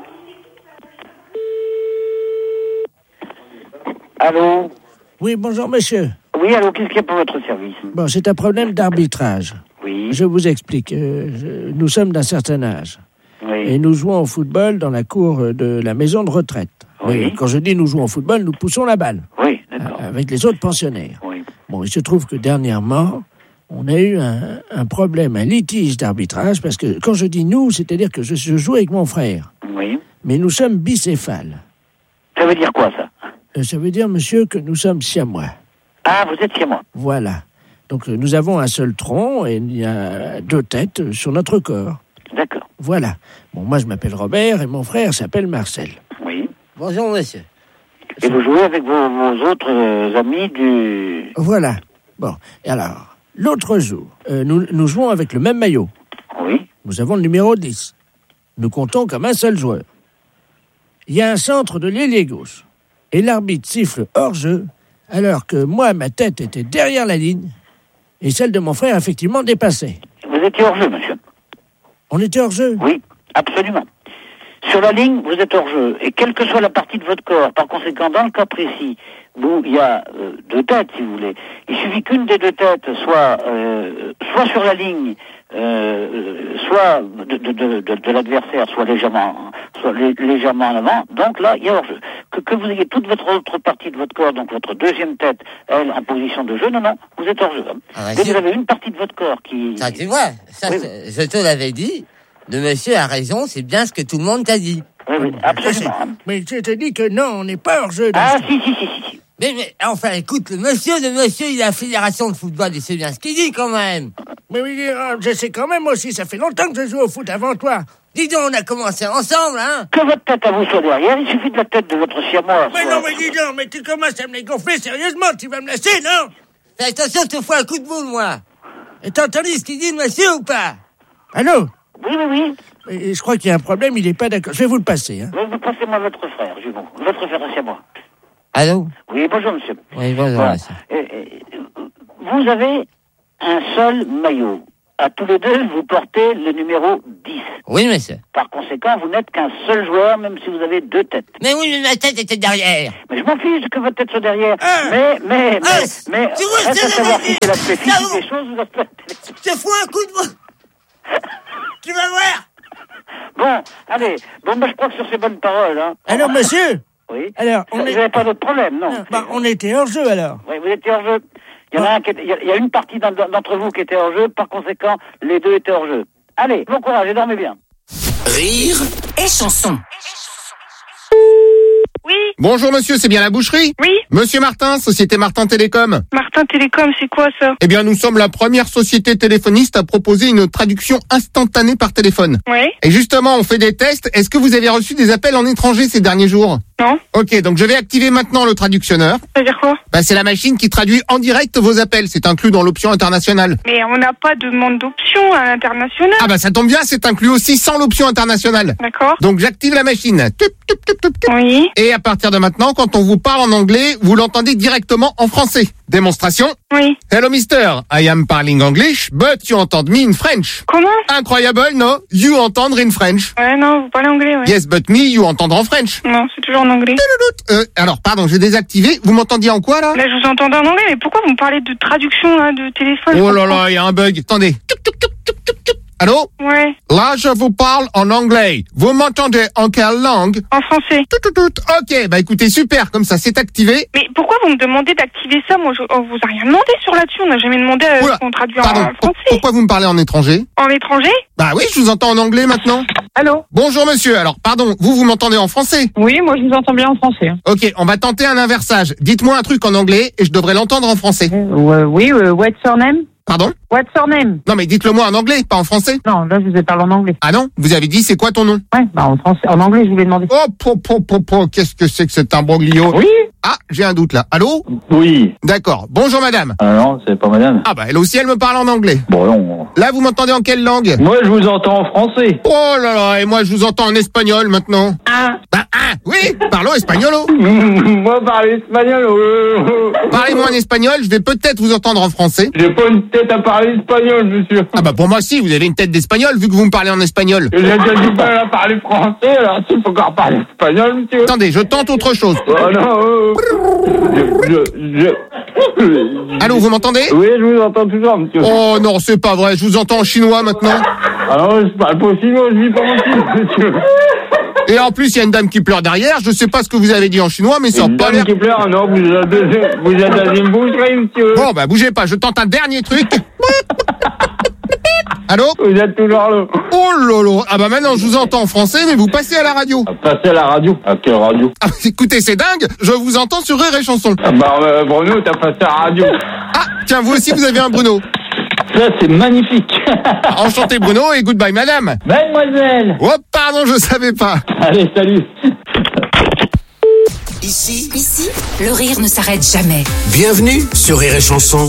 Allô? Oui, bonjour monsieur. Oui, allô, qu'est-ce qu'il y a pour votre service? Bon, c'est un problème d'arbitrage. Oui. Je vous explique. Euh, je- nous sommes d'un certain âge. Oui. Et nous jouons au football dans la cour de la maison de retraite. Oui. Et quand je dis nous jouons au football, nous poussons la balle. Oui, d'accord. Avec les autres pensionnaires. Oui. Bon, il se trouve que dernièrement, on a eu un, un problème, un litige d'arbitrage, parce que quand je dis nous, c'est-à-dire que je, je joue avec mon frère. Oui. Mais nous sommes bicéphales. Ça veut dire quoi, ça? Euh, Ça veut dire, monsieur, que nous sommes siamois. Ah, vous êtes chez moi. Voilà. Donc euh, nous avons un seul tronc et il y a deux têtes euh, sur notre corps. D'accord. Voilà. Bon, moi je m'appelle Robert et mon frère s'appelle Marcel. Oui. Bonjour, monsieur. Et vous jouez avec vos, vos autres euh, amis du... Voilà. Bon, et alors, l'autre jour, euh, nous, nous jouons avec le même maillot. Oui. Nous avons le numéro dix. Nous comptons comme un seul joueur. Il y a un centre de l'ailier gauche. Et l'arbitre siffle hors-jeu, alors que moi, ma tête était derrière la ligne, et celle de mon frère, effectivement, dépassait. Vous étiez hors-jeu, monsieur? On était hors-jeu? Oui, absolument. Sur la ligne, vous êtes hors-jeu. Et quelle que soit la partie de votre corps, par conséquent, dans le cas précis, où il y a euh, deux têtes, si vous voulez, il suffit qu'une des deux têtes soit, euh, soit sur la ligne, euh, soit de, de, de, de, de l'adversaire, soit légèrement, soit lé, légèrement en avant. Donc là, il y a hors-jeu. Que, que vous ayez toute votre autre partie de votre corps, donc votre deuxième tête, elle, en position de jeu, non, non, vous êtes hors-jeu. Ah, Dès que vous avez une partie de votre corps qui... Ça, tu vois, ça, Oui, je, je te l'avais dit. Le monsieur a raison, c'est bien ce que tout le monde t'a dit. Oui, oui, absolument. Mais je te dis que non, on n'est pas hors-jeu. dans Ah, ce- si, si, si, si, si. Mais, mais enfin, écoute, le monsieur, le monsieur, il a la fédération de football, il sait bien ce qu'il dit quand même. Mais oui, euh, je sais quand même aussi, ça fait longtemps que je joue au foot avant toi. Dis donc, on a commencé ensemble, hein. Que votre tête à vous soit derrière, il suffit de la tête de votre siamois. Mais soit- non, mais dis donc, mais tu commences à me les gonfler sérieusement, tu vas me laisser, non? Fais attention, je te fous un coup de boule, moi. Et t'as entendu ce qu'il dit, le monsieur, ou pas? Allô? Oui, oui, oui. Et je crois qu'il y a un problème, il est pas d'accord. Je vais vous le passer, hein. Vous passez-moi votre frère, Jumeau. Votre frère siamois. Allô? Oui, bonjour, monsieur. Oui, bonjour, Voilà. monsieur. Euh, euh, vous avez un seul maillot. À tous les deux, vous portez le numéro dix. Oui, monsieur. Par conséquent, vous n'êtes qu'un seul joueur, même si vous avez deux têtes. Mais oui, mais ma tête était derrière. Mais je m'en fiche que votre tête soit derrière. Ah. Mais, mais, Ah, mais, mais, tu vois, reste c'est à la savoir vérité. si c'est l'aspect Ça physique va. des choses ou l'aspect... Je te fous un coup de boule. Tu vas voir. Bon, allez. Bon, bah, je crois que sur ces bonnes paroles, hein. Alors, monsieur? Oui. Alors, on Vous est... n'avez pas d'autre problème, non? Bah, on était hors jeu, alors. Oui, vous étiez hors jeu. Il y en a un qui était- il y a- il y a une partie d'en- d'entre vous qui était hors jeu, par conséquent, les deux étaient hors jeu. Allez, bon courage et dormez bien. Rire Et chanson. Oui, Bonjour monsieur, c'est bien la boucherie? oui. Monsieur Martin, Société Martin Télécom. Martin Télécom, c'est quoi ça? Eh bien, nous sommes la première société téléphoniste à proposer une traduction instantanée par téléphone. Oui. Et justement, on fait des tests. Est-ce que vous avez reçu des appels en étranger ces derniers jours? Non. Ok, donc je vais activer maintenant le traductionneur. Ça veut dire quoi? Bah, c'est la machine qui traduit en direct vos appels. C'est inclus dans l'option internationale. Mais on n'a pas de demande d'option à l'international. Ah bah ça tombe bien, c'est inclus aussi sans l'option internationale. D'accord. Donc j'active la machine. Tup, tup, tup, tup, tup. Oui. Et à partir de maintenant, quand on vous parle en anglais, vous l'entendez directement en français. Démonstration. Oui. Hello mister, I am parling English, but you entend me in French. Comment? Incroyable, no? You entendre in French. Ouais, non, vous parlez anglais, ouais. Yes, but me, you entendre en French. Non, c'est toujours en anglais. Euh, alors, pardon, j'ai désactivé. Vous m'entendiez en quoi, là? Là, je vous entendais en anglais, mais pourquoi vous me parlez de traduction, là, de téléphone? Oh là là, il y a un bug. Attendez. Tup, tup, tup, tup, tup, tup. Allô? Ouais. Là, je vous parle en anglais. Vous m'entendez en quelle langue? En français. Tout, tout, tout. Ok, bah écoutez, super, comme ça, c'est activé. Mais pourquoi vous me demandez d'activer ça? Moi, je, on vous a rien demandé sur là-dessus. On n'a jamais demandé à Oula, qu'on traduise en Pardon, pour- français. pourquoi vous me parlez en étranger? En étranger? Bah oui, je vous entends en anglais maintenant. Allô? Bonjour monsieur, alors pardon, vous, vous m'entendez en français? Oui, moi je vous entends bien en français. hein. Ok, on va tenter un inversage. Dites-moi un truc en anglais et je devrais l'entendre en français. Euh, oui, euh, what's your name? Pardon? What's your name? Non mais dites-le moi en anglais, pas en français. Non, là je vous ai parlé en anglais. Ah non? Vous avez dit c'est quoi ton nom? Ouais, bah en français, en anglais je vous l'ai demandé. Oh, po, po, po, po, qu'est-ce que c'est que cet imbroglio? Oui? Ah, j'ai un doute là. Allô? Oui. D'accord. Bonjour madame. Ah non, c'est pas madame. Ah bah elle aussi elle me parle en anglais. Bon, non. Là vous m'entendez en quelle langue? Moi, je vous entends en français. Oh là là, et moi je vous entends en espagnol maintenant. Ah. Bah ah, oui, parlons espagnolo. Moi, parler espagnol. euh, Parlez-moi en espagnol, je vais peut-être vous entendre en français. J'ai pas une tête à parler espagnol, monsieur. Ah bah pour moi si, vous avez une tête d'espagnol vu que vous me parlez en espagnol. J'ai déjà du mal à parler français, alors s'il faut encore parler espagnol, monsieur. Attendez, je tente autre chose. Oh non, euh, je, je, je... Allô, vous m'entendez? Oui, je vous entends toujours, monsieur. Oh non, c'est pas vrai, je vous entends en chinois maintenant. Ah non, je parle pas chinois, je vis pas en Chine, monsieur. Et en plus, il y a une dame qui pleure derrière, je sais pas ce que vous avez dit en chinois, mais ça a Une pas dame l'air... qui pleure, non, vous êtes deuxième, vous êtes deuxième boucherie, monsieur. Bon bah bougez pas, je tente un dernier truc. Allô? Vous êtes toujours là. Oh lolo. Ah bah maintenant je vous entends en français, mais vous passez à la radio. Passez à la radio. À quelle radio? Ah, écoutez, c'est dingue, je vous entends sur Rire et Chanson. Ah bah, euh, Bruno, t'as passé à la radio. Ah, tiens, vous aussi vous avez un Bruno. Ça, c'est magnifique. Enchanté Bruno et goodbye madame. Mademoiselle. Oh pardon, je savais pas. Allez, salut. Ici, Ici, le rire ne s'arrête jamais. bienvenue sur Rire et Chanson.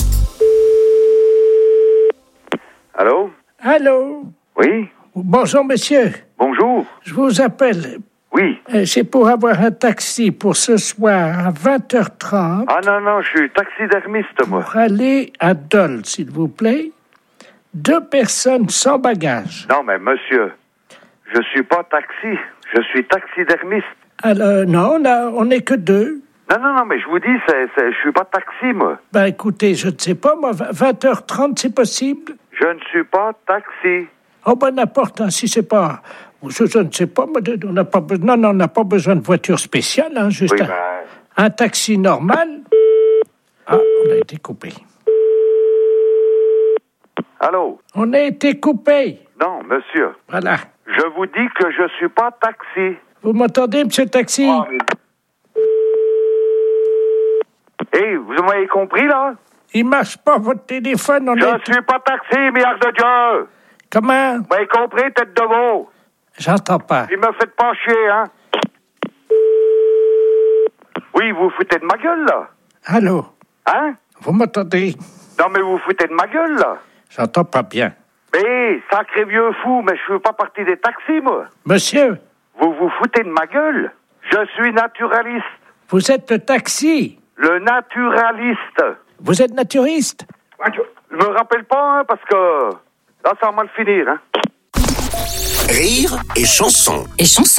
Allô? Allô? Oui? Bonjour, monsieur. Bonjour? Je vous appelle. Oui? Euh, C'est pour avoir un taxi pour ce soir à vingt heures trente Ah non, non, je suis taxidermiste, moi. pour aller à Dole, s'il vous plaît. Deux personnes sans bagages. Non, mais monsieur, je suis pas taxi, je suis taxidermiste. Alors, non, on a- on n'est que deux. Non, non, non, mais je vous dis, c'est, c'est, je suis pas taxi, moi. Ben, écoutez, je ne sais pas, moi, vingt heures trente, c'est possible? Je ne suis pas taxi. Oh, ben, n'importe, hein, si c'est pas... Je, je ne sais pas, moi, de- on n'a pas besoin... Non, non, on n'a pas besoin de voiture spéciale, hein, juste Oui, un, ben... un taxi normal. Ah, on a été coupé. Allô? On a été coupé. Non, monsieur, Voilà. je vous dis que je suis pas taxi. Vous m'entendez, monsieur Taxi? Hé, vous m'avez compris, là? Il marche pas, votre téléphone, on Je est... suis pas taxi, merde de Dieu. Comment? Vous avez compris, tête de veau? J'entends pas. Il me fait pas chier, hein? Oui, vous foutez de ma gueule, là? Allô? Hein? Vous m'entendez? Non, mais vous foutez de ma gueule, là? J'entends pas bien. Mais, sacré vieux fou, mais je suis pas parti des taxis, moi. Monsieur? Vous vous foutez de ma gueule? Je suis naturaliste. Vous êtes le taxi? Le naturaliste. Vous êtes naturiste? Je me rappelle pas, hein, parce que là, ça va mal finir, hein. Rire et chanson. Et chanson.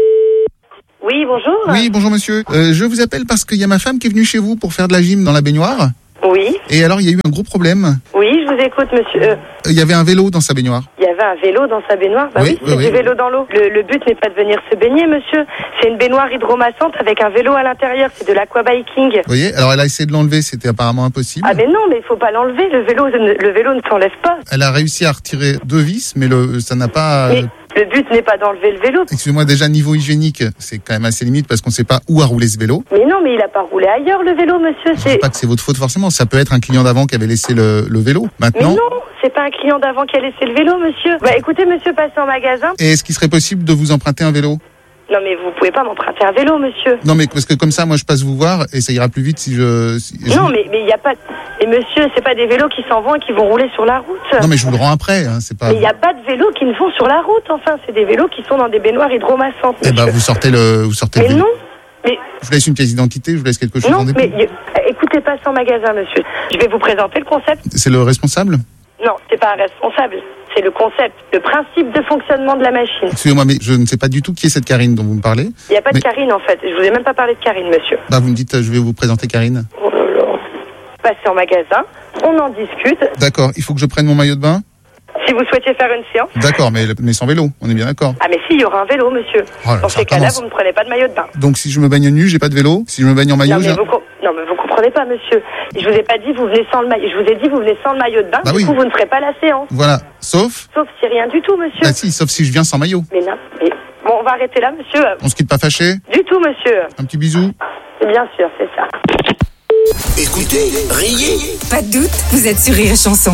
Oui, bonjour. Oui, bonjour monsieur. Euh, je vous appelle parce qu'il y a ma femme qui est venue chez vous pour faire de la gym dans la baignoire. Oui. Et alors, il y a eu un gros problème. Oui, je vous écoute, monsieur. Euh, Il y avait un vélo dans sa baignoire. Il y avait un vélo dans sa baignoire. Bah oui, Oui, c'est oui, du oui. vélo dans l'eau. Le, le but n'est pas de venir se baigner, monsieur. C'est une baignoire hydromassante avec un vélo à l'intérieur. C'est de l'aquabiking. Vous voyez? Alors, elle a essayé de l'enlever, c'était apparemment impossible. Ah mais non, mais il faut pas l'enlever. Le vélo, le vélo ne s'enlève pas. Elle a réussi à retirer deux vis, mais le, ça n'a pas... Mais le but n'est pas d'enlever le vélo. Excusez-moi, déjà, niveau hygiénique, c'est quand même assez limite parce qu'on ne sait pas où a roulé ce vélo. Mais non, mais il a pas roulé ailleurs, le vélo, monsieur. Je ne dis pas que c'est votre faute forcément, ça peut être un client d'avant qui avait laissé le, le vélo. Mais Maintenant... non, c'est pas un client d'avant qui a laissé le vélo, monsieur. Bah écoutez, monsieur, passez en magasin. Et est-ce qu'il serait possible de vous emprunter un vélo? Non, mais vous pouvez pas m'emprunter un vélo, monsieur. Non, mais parce que comme ça, moi, je passe vous voir et ça ira plus vite si je... si- Non, mais il y a pas... Et monsieur, c'est pas des vélos qui s'en vont et qui vont rouler sur la route. Non, mais je vous le rends après, hein, c'est pas... Mais il n'y a pas de vélos qui ne vont sur la route, enfin. C'est des vélos qui sont dans des baignoires hydromassantes. Eh ben, vous sortez le, vous sortez Mais le vélo. non, mais... Je vous laisse une pièce d'identité, je vous laisse quelque chose Non, en dépôt. mais y- écoutez, passez en magasin, monsieur. Je vais vous présenter le concept. C'est le responsable? Non, c'est pas un responsable. C'est le concept, le principe de fonctionnement de la machine. Excusez-moi, mais je ne sais pas du tout qui est cette Karine dont vous me parlez. Il n'y a pas Mais- de Karine, en fait. Je vous ai même pas parlé de Karine, monsieur. Bah, vous me dites, euh, je vais vous présenter Karine. Oh là là. Passez en magasin, on en discute. D'accord, il faut que je prenne mon maillot de bain? Si vous souhaitez faire une séance. D'accord, mais, mais sans vélo, on est bien d'accord. Ah, mais si, il y aura un vélo, monsieur. Oh là, Dans ça ces cas-là, recommence. vous ne prenez pas de maillot de bain. Donc si je me baigne nu, j'ai pas de vélo? Si je me baigne en maillot, non, mais j'ai... vous, com- non, mais vous comprenez pas, monsieur. Je vous ai pas dit, vous venez sans le maillot. Je vous ai dit, vous venez sans le maillot de bain. Bah du oui. coup, vous ne ferez pas la séance. Voilà, sauf... Sauf si rien du tout, monsieur. Bah si, sauf si je viens sans maillot. Mais non, mais... Bon, on va arrêter là, monsieur. On se quitte pas fâché? Du tout, monsieur. Un petit bisou? Bien sûr, c'est ça. Écoutez, riez. Pas de doute, vous êtes sur Rire et Chanson.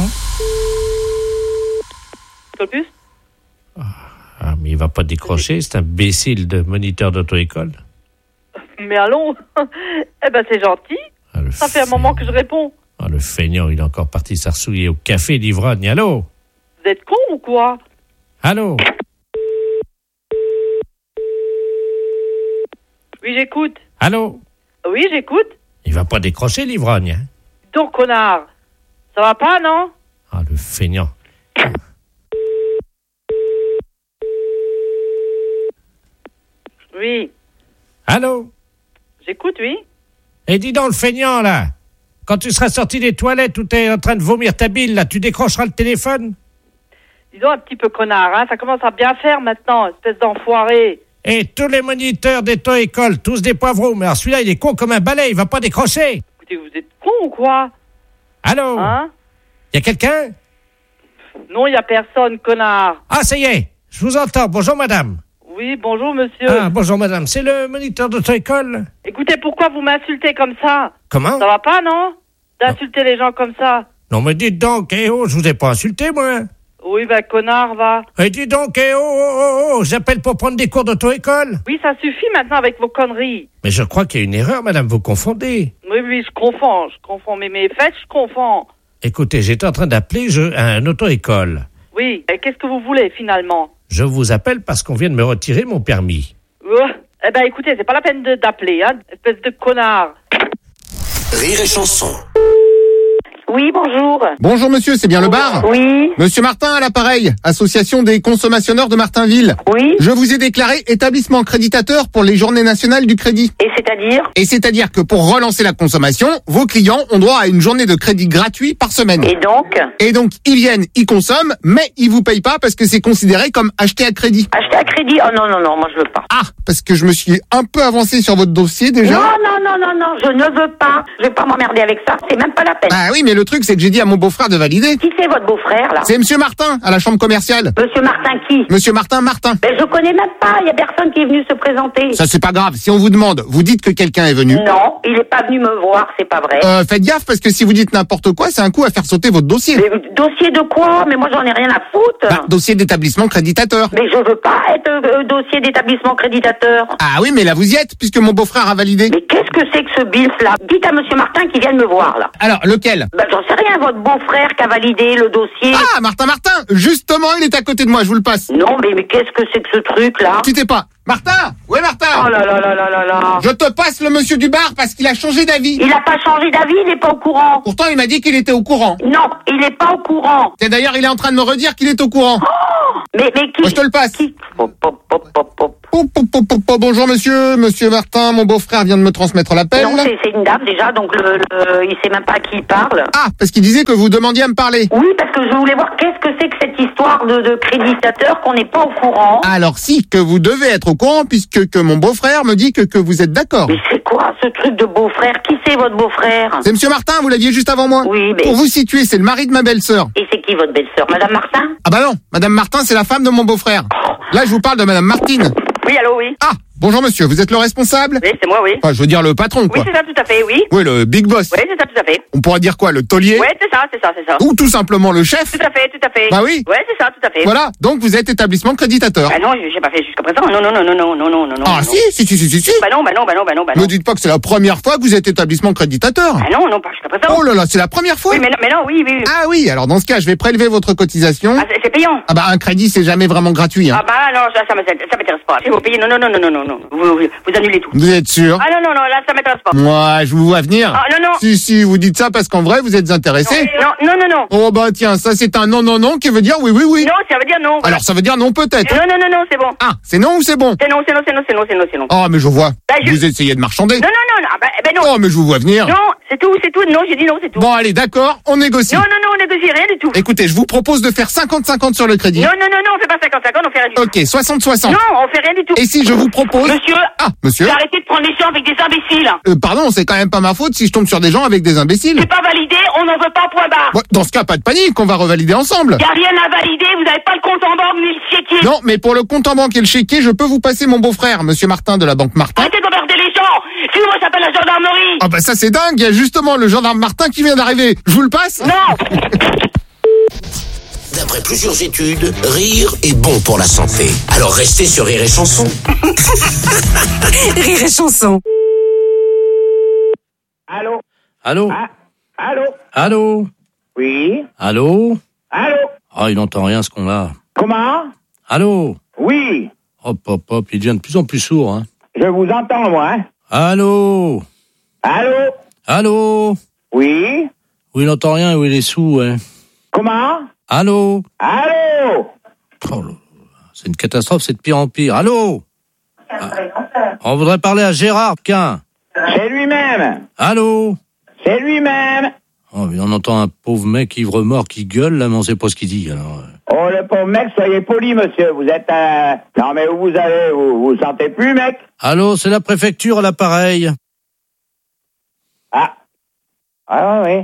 Ah, mais il va pas décrocher, c'est un imbécile de moniteur d'auto-école. Mais allons, eh ben c'est gentil. Ah, le Ça fait un moment que je réponds. Ah, le feignant, il est encore parti s'arsouiller au café d'ivrogne. Allô? Vous êtes con ou quoi? Allô? Oui, j'écoute. Allô? Oui, j'écoute. Il va pas décrocher l'ivrogne, hein? Donc, connard. Ça va pas, non? Ah, le feignant. Oui. Allô? J'écoute, oui. Et dis donc, le feignant, là, quand tu seras sorti des toilettes où t'es en train de vomir ta bile, là, tu décrocheras le téléphone? Dis donc un petit peu connard, hein. Ça commence à bien faire maintenant, espèce d'enfoiré. Et tous les moniteurs d'auto-école, tous des poivreaux, mais alors celui-là, il est con comme un balai, il va pas décrocher. Écoutez, vous êtes con ou quoi? Allô? Hein? Y a quelqu'un? Non, il y a personne, connard. Ah, ça y est, je vous entends. Bonjour, madame. Oui, bonjour, monsieur. Ah, bonjour, madame. C'est le moniteur d'auto-école? Écoutez, pourquoi vous m'insultez comme ça? Comment? Ça va pas, non? D'insulter les gens comme ça. Non, mais dites donc, eh oh, je vous ai pas insulté, moi. Oui, ben, connard, va. Et dites donc, eh oh, oh, oh, oh, j'appelle pour prendre des cours d'auto-école. Oui, ça suffit maintenant avec vos conneries. Mais je crois qu'il y a une erreur, madame, vous confondez. Oui, oui, je confonds, je confonds. Mais mes fêtes, je confonds. Écoutez, j'étais en train d'appeler je, un auto-école. Oui, et qu'est-ce que vous voulez, finalement? Je vous appelle parce qu'on vient de me retirer mon permis. Euh, eh ben, écoutez, c'est pas la peine de- d'appeler, hein, espèce de connard. Rire et chanson. Oui, bonjour. Bonjour monsieur, c'est bien le bar? Oui. Monsieur Martin à l'appareil, association des consommateurs de Martinville. Oui. Je vous ai déclaré établissement créditateur pour les journées nationales du crédit. Et c'est-à-dire? Et c'est-à-dire que pour relancer la consommation, vos clients ont droit à une journée de crédit gratuit par semaine. Et donc? Et donc, ils viennent, ils consomment, mais ils vous payent pas parce que c'est considéré comme acheté à crédit. Acheter à crédit? Oh non, non, non, moi je veux pas. Ah, parce que je me suis un peu avancé sur votre dossier déjà. Non, non, non, non, non, je ne veux pas. Je vais pas m'emmerder avec ça. C'est même pas la peine. Ah oui, mais le truc c'est que j'ai dit à mon beau-frère de valider. Qui c'est votre beau-frère, là? C'est Monsieur Martin, à la chambre commerciale. Monsieur Martin qui? Monsieur Martin Martin. Mais je connais même pas, il y a personne qui est venu se présenter. Ça, c'est pas grave. Si on vous demande, vous dites que quelqu'un est venu. Non, il est pas venu me voir, c'est pas vrai. Euh, faites gaffe, parce que si vous dites n'importe quoi, c'est un coup à faire sauter votre dossier. Mais, dossier de quoi? Mais moi, j'en ai rien à foutre. Bah, dossier d'établissement créditateur. Mais je veux pas être euh, dossier d'établissement créditateur. Ah oui, mais là, vous y êtes, puisque mon beau-frère a validé. Mais qu'est-ce que c'est que ce Bills, là? Dites à Monsieur Martin qu'il vienne me voir, là. Alors, lequel? Bah, j'en sais rien, votre beau-frère qui a validé le dossier. Ah, Martin Martin. Justement, il est à côté de moi, je vous le passe. Non, mais, mais qu'est-ce que c'est que ce truc-là? Quittez pas. Martin! Ouais, Martin! Oh là là là là là là! Je te passe le monsieur du bar parce qu'il a changé d'avis. Il a pas changé d'avis, il n'est pas au courant. Pourtant, il m'a dit qu'il était au courant. Non, il n'est pas au courant. Et d'ailleurs, il est en train de me redire qu'il est au courant. Oh, mais, mais qui? Moi, je te le passe. Qui? Pop, pop, pop, pop, pop. Pop, pop, pop, pop, pop. Bonjour, monsieur. Monsieur Martin, mon beau-frère vient de me transmettre l'appel. Non, c'est, c'est une dame déjà, donc le, le, il sait même pas à qui il parle. Ah, parce qu'il disait que vous demandiez à me parler. Oui, parce que je voulais voir qu'est-ce que c'est que cette histoire de, de créditateur qu'on n'est pas au courant. Alors si, que vous devez être au courant puisque que mon beau-frère me dit que, que vous êtes d'accord. Mais c'est quoi ce truc de beau-frère? Qui c'est votre beau-frère? C'est monsieur Martin, vous l'aviez juste avant moi. Oui, mais... Pour vous situer, c'est le mari de ma belle-sœur. Et c'est qui votre belle-sœur? Madame Martin? Ah bah non, Madame Martin, c'est la femme de mon beau-frère. Là, je vous parle de Madame Martine. Oui, allô, oui. Ah, bonjour monsieur, vous êtes le responsable? Oui, c'est moi, oui. Enfin, je veux dire le patron, quoi. Oui, c'est ça, tout à fait, oui. Oui, le big boss. Oui, c'est ça, tout à fait. On pourrait dire quoi, le taulier? Oui, c'est ça, c'est ça, c'est ça. Ou tout simplement le chef? Tout à fait, tout à fait. Bah oui. Oui, c'est ça, tout à fait. Voilà, donc vous êtes établissement créditateur. Bah non, j'ai pas fait jusqu'à présent. Non, non, non, non, non, non, non, non. Ah si, si, si, si, si, si. Bah non, bah non, bah non, bah non, bah non. Me dites pas que c'est la première fois que vous êtes établissement créditateur. Bah non, non, pas jusqu'à présent. Oh là là, c'est la première fois? Oui, mais non, mais non, oui, oui. Ah oui, alors dans ce cas, je vais prélever votre cotisation. Ah, c'est, c'est payant. Ah bah un crédit, c'est jamais vraiment gratuit, hein. Ah bah non, ça, ça m'intéresse, ça m'intéresse pas. Si vous payez, non, non, non, non, non, non, non. Vous, vous, vous annulez tout. Vous êtes sûr? Ah non, non, non, là, ça m'intéresse pas. Moi, je vous vois venir. Ah non, non. Si, si, vous dites ça parce qu'en vrai, vous êtes intéressé. Non, non, non, non. Oh bah tiens, ça c'est un non, non, non qui veut dire oui, oui, oui. Non, ça veut dire non. Voilà. Alors ça veut dire non peut-être. Non, non, non, non, c'est bon. Ah, c'est non ou c'est bon? C'est non, c'est non, c'est non, c'est non, c'est non, c'est non. Oh mais je vois. Bah, je... Vous essayez de marchander. Non, non, non, non, bah, ben non. Oh mais je vous vois venir. Non, c'est tout, c'est tout. Non, j'ai dit non, c'est tout. Bon allez, d'accord, on négocie. Non, non, non, on négocie rien du tout. Écoutez, je vous propose de faire cinquante cinquante sur le crédit. Non, non, non, non, on fait pas cinquante cinquante, on fait rien du tout. Ok, soixante soixante. Non, on fait rien du tout. Et si je vous propose... Monsieur. Ah, monsieur. Arrêtez de prendre les gens avec des imbéciles. Euh, pardon, c'est quand même pas ma faute si je tombe sur des gens avec des imbéciles. C'est pas validé, on n'en veut pas, point barre. Bon, dans ce cas, pas de panique, on va revalider ensemble. Y a rien à valider, vous n'avez pas le compte en banque ni le chéquier. Non, mais pour le compte en banque et le chéquier, je peux vous passer mon beau-frère, monsieur Martin de la banque Martin. Arrêtez d'emmerder les gens. Sinon, moi, j'appelle la gendarmerie. Ah bah ça c'est dingue, il y a justement le gendarme Martin qui vient d'arriver. Je vous le passe? Non. D'après plusieurs études, rire est bon pour la santé. Alors restez sur Rire et Chanson. Rire et Chanson. Allô? Allô? Ah, allô? Allô? Oui? Allô? Allô? Ah, il n'entend rien ce qu'on a. Comment? Allô? Oui? Hop, hop, hop, il devient de plus en plus sourd, hein. Je vous entends, moi, hein? Allô? Allô? Allô? Oui? Oui, il n'entend rien, oui, il est sourd, hein. Comment? Allô? Allô? Oh là, c'est une catastrophe, c'est de pire en pire. Allô? Ah, on voudrait parler à Gérard Quin. C'est lui-même. Allô? C'est lui-même. Oh, mais on entend un pauvre mec ivre-mort qui gueule, là, mais on sait pas ce qu'il dit, alors. Oh, le pauvre mec, soyez poli, monsieur. Vous êtes un... Non, mais où vous allez? Vous vous sentez plus, mec? Allô, c'est la préfecture à l'appareil. Ah. Ah, oui.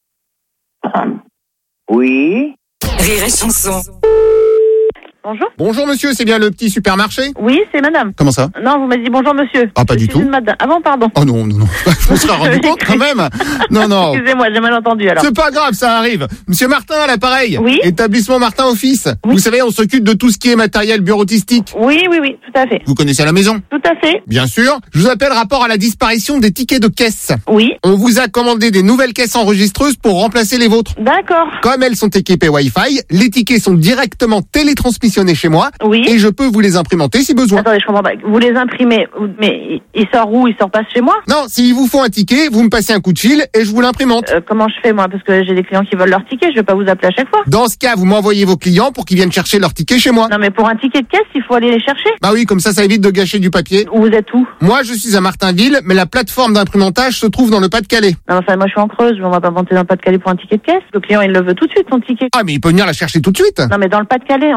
Oui? Rire et Chanson. Bonjour. Bonjour monsieur, c'est bien le petit supermarché? Oui, c'est madame. Comment ça? Non, vous m'avez dit bonjour monsieur. Ah, pas Je du suis tout. une madame. Ah bon, pardon. Oh non, non, non. Je me serais rendu compte quand même. Non, non. Excusez-moi, j'ai mal entendu alors. C'est pas grave, ça arrive. Monsieur Martin à l'appareil. Oui. Établissement Martin Office. Oui. Vous savez, on s'occupe de tout ce qui est matériel bureautistique. Oui, oui, oui, tout à fait. Vous connaissez à la maison? Tout à fait. Bien sûr. Je vous appelle rapport à la disparition des tickets de caisse. Oui. On vous a commandé des nouvelles caisses enregistreuses pour remplacer les vôtres. D'accord. Comme elles sont équipées Wi-Fi, les tickets sont directement télétransmissionnés chez moi. Oui. Et je peux vous les imprimenter si besoin. Attendez, je comprends pas. Vous les imprimez, mais il sort où? Il sort pas chez moi? Non, s'il vous faut un ticket, vous me passez un coup de fil et je vous l'imprimente. Euh, comment je fais moi? Parce que j'ai des clients qui veulent leur ticket, je vais pas vous appeler à chaque fois. Dans ce cas, vous m'envoyez vos clients pour qu'ils viennent chercher leur ticket chez moi. Non mais pour un ticket de caisse, il faut aller les chercher. Bah oui, comme ça, ça évite de gâcher du papier. Vous êtes où? Moi, je suis à Martinville, mais la plateforme d'imprimantage se trouve dans le Pas-de-Calais. Non, enfin, moi je suis en Creuse, on va pas monter dans le Pas-de-Calais pour un ticket de caisse. Le client il le veut tout de suite son ticket. Ah, mais il peut venir la chercher tout de suite. Non mais dans le Pas-de-Calais, on est en Creuse.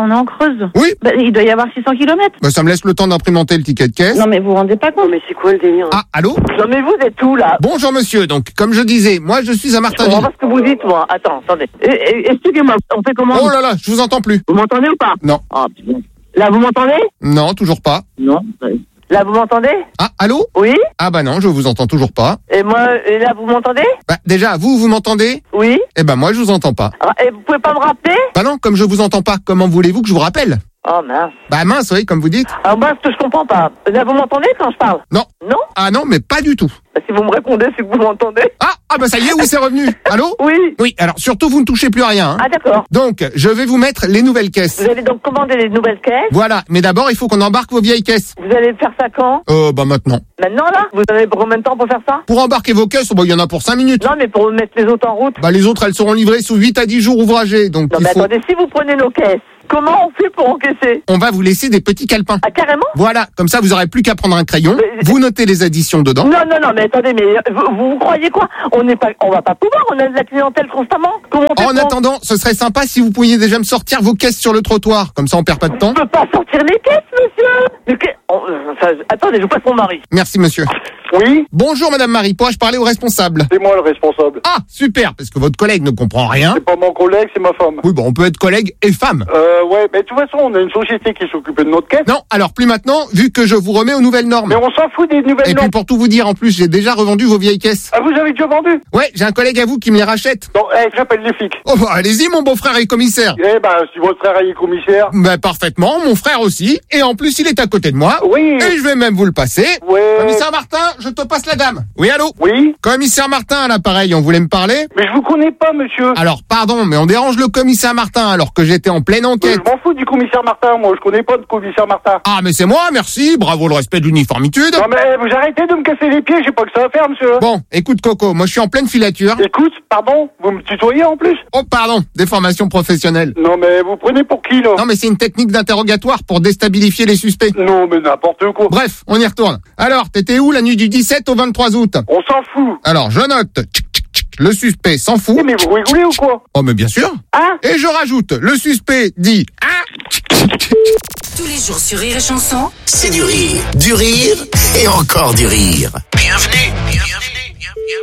Creuse. Oui. Bah, il doit y avoir six cents kilomètres. Bah, ça me laisse le temps d'imprimenter le ticket de caisse. Non, mais vous vous rendez pas compte. Mais c'est quoi le délire? Ah, allô? Non, mais vous êtes où, là? Bonjour monsieur, donc comme je disais, moi je suis à Je Martinville. comprends pas ce que vous dites, moi. Attends, attendez. Eh, eh, Expliquez-moi, on fait comment? Oh là là, je vous entends plus. Vous m'entendez ou pas? Non. Ah, putain. Là, vous m'entendez? Non, toujours pas. Non. Là, vous m'entendez? Ah, allô? Oui? Ah bah non, je vous entends toujours pas. Et moi, et là, vous m'entendez? Bah déjà, vous, vous m'entendez? Oui. Eh ben moi, je vous entends pas. Ah, et vous pouvez pas me rappeler? Bah non, comme je vous entends pas, comment voulez-vous que je vous rappelle? Oh, mince. Bah mince, oui, comme vous dites. Ah, mince, que je comprends pas. Là, vous m'entendez quand je parle? Non. Non? Ah non, mais pas du tout. Bah, si vous me répondez, c'est que vous m'entendez. Ah, ah bah ça y est, oui, c'est revenu. Allô? Oui. Oui, alors surtout, vous ne touchez plus à rien. Hein. Ah, d'accord. Donc, je vais vous mettre les nouvelles caisses. Vous allez donc commander les nouvelles caisses? Voilà, mais d'abord, il faut qu'on embarque vos vieilles caisses. Vous allez faire ça quand? Euh, bah maintenant. Maintenant, là? Vous avez pour combien de temps pour faire ça? Pour embarquer vos caisses, bah il y en a pour cinq minutes. Non, mais pour mettre les autres en route? Bah les autres, elles seront livrées sous huit à dix jours ouvragés, donc Non, il mais faut... attendez, si vous prenez nos caisses, comment on fait pour encaisser? On va vous laisser des petits calepins. Ah, carrément? Voilà, comme ça, vous aurez plus qu'à prendre un crayon, Mais- vous notez les additions dedans. Non, non, non, mais attendez, mais vous, vous, vous croyez quoi? On n'est pas, on va pas pouvoir, on a de la clientèle constamment. Comment on fait En pour- attendant, ce serait sympa si vous pouviez déjà me sortir vos caisses sur le trottoir, comme ça on perd pas de temps. Je peux pas sortir les caisses, monsieur! Mais que... on- euh, ça- attendez, je vous passe mon mari. Merci monsieur. Oui, Bonjour madame Marie, pourrais-je parler au responsable? c'est moi le responsable. Ah, super, parce que votre collègue ne comprend rien. C'est pas mon collègue, c'est ma femme. Oui, bon, on peut être collègue et femme. Euh, ouais, mais de toute façon, on a une société qui s'occupe de notre caisse. Non, alors plus maintenant, vu que je vous remets aux nouvelles normes. Mais on s'en fout des nouvelles Et puis normes. pour tout vous dire, en plus, j'ai déjà revendu vos vieilles caisses. Ah, vous avez déjà vendu? Ouais, j'ai un collègue à vous qui me les rachète. Non, eh, j'appelle les flics. Oh bah allez-y, mon beau-frère est commissaire. Eh ben, si votre frère est commissaire. Bah parfaitement, mon frère aussi. Et en plus, il est à côté de moi. Oui. Et je vais même vous le passer. Ouais. Commissaire Martin, je te passe la dame. Oui, allô? Oui. Commissaire Martin à l'appareil, on voulait me parler? Mais je vous connais pas, monsieur. Alors, pardon, mais on dérange le commissaire Martin alors que j'étais en pleine Euh, enquête. Je m'en fous du commissaire Martin, moi. Je connais pas de commissaire Martin. Ah, mais c'est moi, merci. Bravo le respect de l'uniformitude. Non, mais vous arrêtez de me casser les pieds, j'ai pas que ça à faire, monsieur. Bon, écoute Coco, moi je suis en pleine filature. Écoute, pardon, vous me tutoyez en plus? Oh, pardon, des formations professionnelles. Non, mais vous prenez pour qui, là? Non, mais c'est une technique d'interrogatoire pour déstabiliser les suspects. Non, mais n'importe quoi. Bref, on y retourne. Alors, t'étais où la nuit du dix-sept au vingt-trois août? On s'en fout. Alors, je note. Tchic, tchic, tchic. Le suspect s'en fout. Eh, mais vous rigolez ou quoi? Oh, mais bien sûr. Hein? Et je rajoute, le suspect dit ah. Tchic, tchic, tchic. Tous les jours sur Rire et Chanson. C'est du rire, du rire et encore du rire. Bienvenue, bienvenue, bienvenue.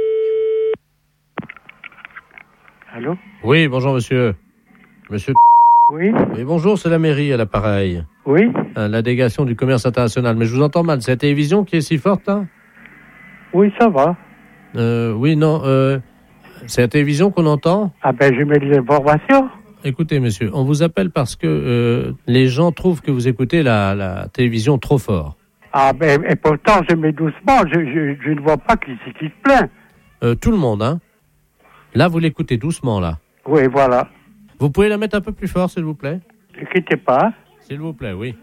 Allô? Oui, bonjour monsieur. Monsieur. Oui. Oui, bonjour, c'est la mairie à l'appareil. Oui. Euh, la délégation du commerce international. Mais je vous entends mal. C'est la télévision qui est si forte, là? Oui, ça va. Euh, oui, non. Euh, c'est la télévision qu'on entend? Ah ben, je mets des informations. Écoutez, monsieur, on vous appelle parce que euh, les gens trouvent que vous écoutez la, la télévision trop fort. Ah ben, et pourtant, je mets doucement. Je, je, je ne vois pas qui c'est qui se plaint. Euh, tout le monde, hein? Là, vous l'écoutez doucement, là. Oui, voilà. Vous pouvez la mettre un peu plus fort, s'il vous plaît? Ne quittez pas. S'il vous plaît, oui.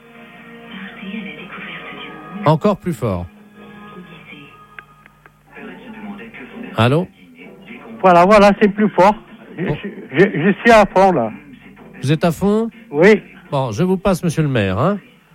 Encore plus fort. Allô? Voilà, voilà, c'est plus fort. Je, Bon. je, je suis à fond, là. Vous êtes à fond? Oui. Bon, je vous passe, monsieur le maire, hein?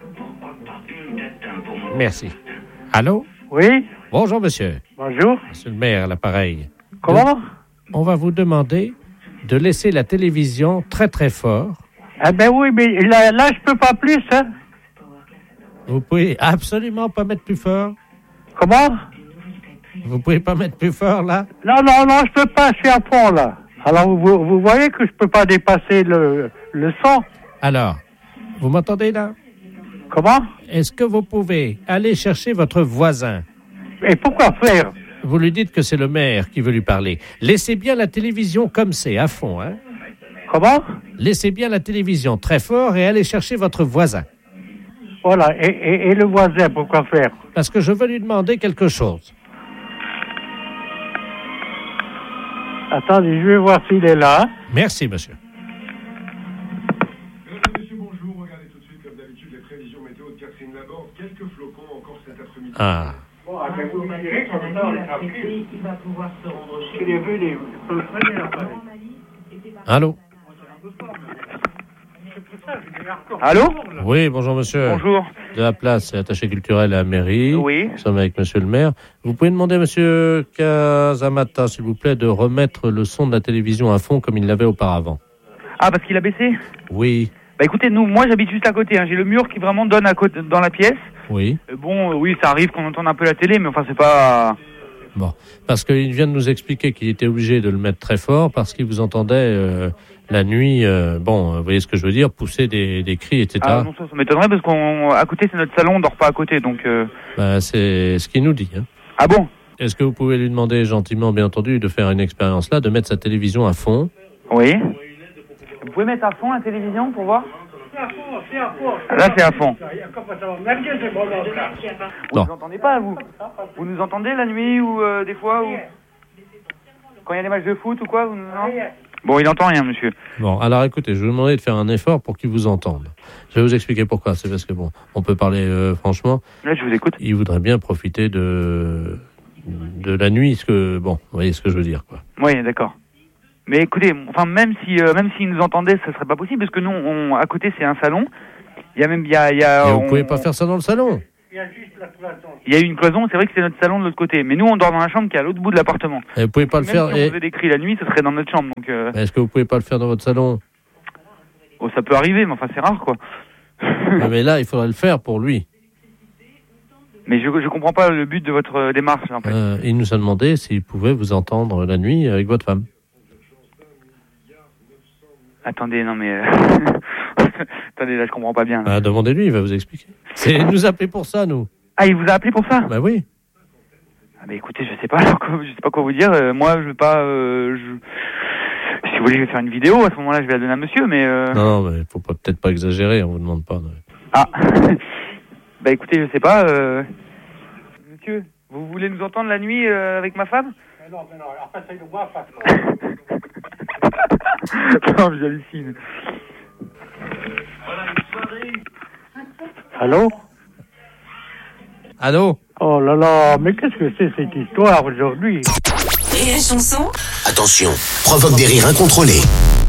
Merci. Allô? Oui. Bonjour, monsieur. Bonjour. Monsieur le maire, à l'appareil. Comment? On va vous demander de laisser la télévision très, très fort. Ah ben oui, mais là, là je peux pas plus, hein. Vous pouvez absolument pas mettre plus fort. Comment? Vous pouvez pas mettre plus fort, là? Non, non, non, je peux pas, je suis à fond, là. Alors, vous, vous voyez que je peux pas dépasser le, le son. Alors, vous m'entendez, là? Comment? Est-ce que vous pouvez aller chercher votre voisin? Et pourquoi faire? Vous lui dites que c'est le maire qui veut lui parler. Laissez bien la télévision comme c'est, à fond, hein? Comment? Laissez bien la télévision très fort et allez chercher votre voisin. Voilà, et, et, et le voisin, pourquoi faire? Parce que je veux lui demander quelque chose. Attendez, je vais voir s'il est là. Merci, monsieur. Monsieur, bonjour. Regardez tout de suite, comme d'habitude, les prévisions météo de Catherine Laborde. Quelques flocons encore cet après-midi. Ah. Bon, ah, ben, vous me direz qu'en temps, on est tranquille. Il va pouvoir se rendre chez lui. Je l'ai vu, les... je peux le soigner, là. Allô? Allô? Oui, bonjour, monsieur. Bonjour. De la place, c'est attaché culturel à la mairie. Oui. Nous sommes avec monsieur le maire. Vous pouvez demander à monsieur Kazamata, s'il vous plaît, de remettre le son de la télévision à fond comme il l'avait auparavant. Ah, parce qu'il a baissé? Oui. Bah écoutez, nous, moi j'habite juste à côté, hein. J'ai le mur qui vraiment donne à côté, dans la pièce. Oui. Euh, bon, euh, oui, ça arrive qu'on entende un peu la télé, mais enfin c'est pas... Bon, parce qu'il vient de nous expliquer qu'il était obligé de le mettre très fort parce qu'il vous entendait euh, la nuit, euh, bon, vous voyez ce que je veux dire, pousser des, des cris, et cetera. Ah non, ça, ça m'étonnerait parce qu'à côté c'est notre salon, on dort pas à côté, donc... Euh... Bah, c'est ce qu'il nous dit. Hein. Ah bon? Est-ce que vous pouvez lui demander gentiment, bien entendu, de faire une expérience là, de mettre sa télévision à fond? Oui. Vous pouvez mettre à fond la télévision pour voir? C'est à fond, c'est à fond. Là c'est à fond. Vous Non. nous entendez pas, vous? Vous nous entendez la nuit ou euh, des fois ou... Quand il y a des matchs de foot ou quoi vous... Non. Bon, il entend rien, monsieur. Bon, alors écoutez, je vais vous demander de faire un effort pour qu'il vous entende. Je vais vous expliquer pourquoi. C'est parce que, bon, on peut parler euh, franchement. Là, je vous écoute. Il voudrait bien profiter de, de la nuit, ce que, bon, vous voyez ce que je veux dire, quoi. Oui, d'accord. Mais écoutez, enfin, même si, euh, même s'ils nous entendaient, ça serait pas possible, parce que nous, on, à côté, c'est un salon. Il y a même, il y a, il y a. Et on, vous pouvez pas faire ça dans le salon. Il y a juste la cloison. Il y a une cloison, c'est vrai que c'est notre salon de l'autre côté. Mais nous, on dort dans la chambre qui est à l'autre bout de l'appartement. Et vous pouvez pas le Même faire. si on et... faisait des cris la nuit, ce serait dans notre chambre. Donc, euh... Est-ce que vous pouvez pas le faire dans votre salon? Oh, ça peut arriver, mais enfin, c'est rare, quoi. Mais là, il faudrait le faire pour lui. Mais je, je comprends pas le but de votre euh, démarche, en fait. Euh, il nous a demandé s'il pouvait vous entendre la nuit avec votre femme. Attendez, non mais... Euh... Attendez, là, je comprends pas bien. Ah, demandez-lui, il va vous expliquer. C'est il nous a appelé pour ça, nous. Ah, il vous a appelé pour ça? Bah oui. Ah, bah écoutez, je sais pas, je sais pas quoi vous dire. Euh, moi, je vais pas... Euh, je... Si vous voulez, je vais faire une vidéo. À ce moment-là, je vais la donner à monsieur, mais... Euh... Non, non, mais faut pas, peut-être pas exagérer, on vous demande pas. Non. Ah. Bah écoutez, je sais pas. Euh... Monsieur, vous voulez nous entendre la nuit euh, avec ma femme? Mais non, mais non, alors passez le moi, face. Non, j'hallucine. Allô? Allô? Oh là là, mais qu'est-ce que c'est cette histoire aujourd'hui? Et la chanson? Attention, provoque des rires incontrôlés.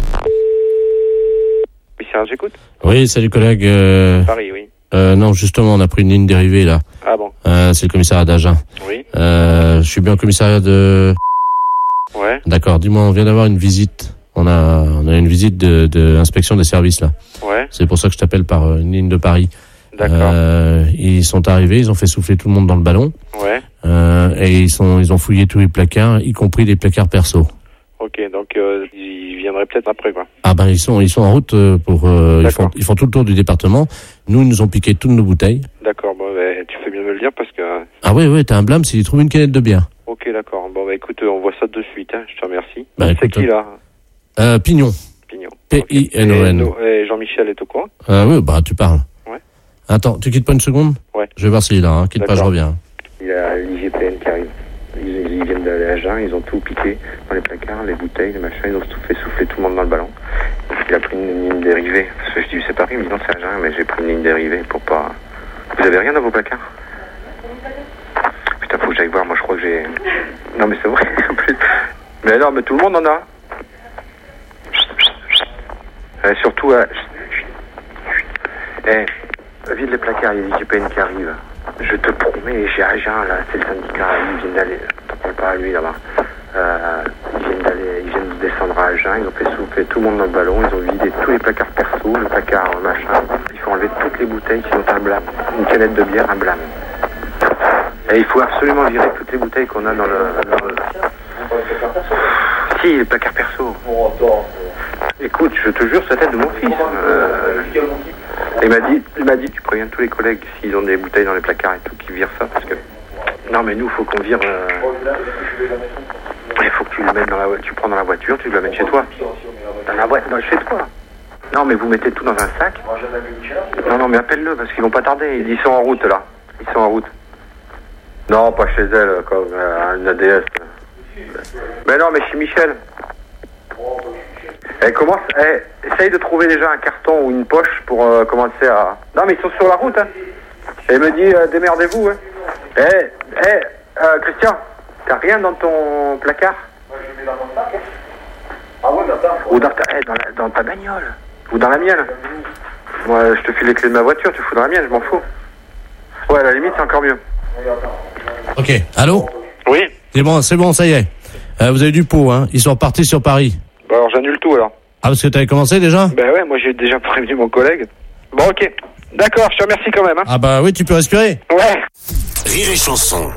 Oui, Serge, j'écoute. Oui, salut collègue. Euh... Paris, oui. Euh, non, justement, on a pris une ligne dérivée là. Ah bon? Euh, c'est le commissariat d'Agen. Oui. Euh, je suis bien au commissariat de... Ouais. D'accord, dis-moi, on vient d'avoir une visite. On a, on a une visite de, de inspection des services là. Ouais. C'est pour ça que je t'appelle par une ligne de Paris. D'accord. Euh, ils sont arrivés, ils ont fait souffler tout le monde dans le ballon. Ouais. Euh, et ils sont, ils ont fouillé tous les placards, y compris les placards perso. Ok, donc euh, ils viendraient peut-être après, quoi. Ah ben ils sont, ils sont en route pour, euh, ils font, ils font tout le tour du département. Nous, ils nous ont piqué toutes nos bouteilles. D'accord, bon, bah, tu fais bien de me le dire parce que... Ah oui, oui, t'as un blâme s'ils trouvent une canette de bière. Ok, d'accord. Bon, bah écoute, on voit ça de suite, hein. Je te remercie. Bah, c'est écoute, qui, là? Euh, Pignon. Pignon. P I N O N. Et, et Jean-Michel est au courant? Euh, oui, bah tu parles. Ouais. Attends, tu quittes pas une seconde? Ouais. Je vais voir s'il est là, hein. Quitte pas, je reviens. Il y a l'I G P N qui arrive. Ils, ils viennent d'aller à Agen, ils ont tout piqué dans les placards, les bouteilles, les machins, ils ont tout fait souffler tout le monde dans le ballon. Il a pris une ligne dérivée. Parce que je dis, c'est Paris, il me dit non, c'est Agen, mais j'ai pris une ligne dérivée pour pas... Vous avez rien dans vos placards? Putain, faut que j'aille voir, moi je crois que j'ai... Non mais c'est vrai, en plus. Mais non, mais tout le monde en a. Euh, surtout, euh... eh, vide les placards, il y a l'I G P N qui arrive. Je te promets, j'ai Agen, là, c'est le syndicat, ils viennent d'aller, t'en parles pas à lui, là-bas. Euh, ils viennent d'aller, ils viennent de descendre à Agen, ils ont fait souffler tout le monde dans le ballon, ils ont vidé tous les placards perso, le placard machin. Il faut enlever toutes les bouteilles qui ont un blâme. Une canette de bière, un blâme. Et il faut absolument virer toutes les bouteilles qu'on a dans le... Dans le... Si, les placards perso. Écoute, je te jure, c'est la tête de mon fils. Euh... Il m'a dit, il m'a dit, tu préviens tous les collègues s'ils ont des bouteilles dans les placards et tout, qui virent ça, parce que... Non, mais nous, faut qu'on vire... Euh... Il faut que tu le mettes dans la voiture, tu prends dans la voiture, tu le mets chez toi. Dans la voiture, dans, chez toi. Non, mais vous mettez tout dans un sac. Non, non, mais appelle-le, parce qu'ils vont pas tarder. Ils sont en route, là. Ils sont en route. Non, pas chez elle, comme euh, une A D S. Mais non, mais chez Michel. Elle commence, elle essaye de trouver déjà un carton ou une poche pour euh, commencer à... Non, mais ils sont sur la route, hein. Elle me dit, euh, démerdez-vous, hein. Eh, eh, euh, Christian, t'as rien dans ton placard? Moi, je mets dans mon sac. Ah ouais, dans ta... Ou dans ta, eh, dans, la, dans ta bagnole. Ou dans la mienne. Moi, je te file les clés de ma voiture, tu fous dans la mienne, je m'en fous. Ouais, à la limite, c'est encore mieux. Ok, allô? Oui. C'est bon, c'est bon, ça y est. Euh, vous avez du pot, hein. Ils sont repartis sur Paris. Bah alors, j'annule tout, alors. Ah, parce que t'avais commencé déjà? Ben ouais, moi j'ai déjà prévenu mon collègue. Bon, ok. D'accord, je te remercie quand même. Hein. Ah bah oui, tu peux respirer. Ouais. Rire et chanson.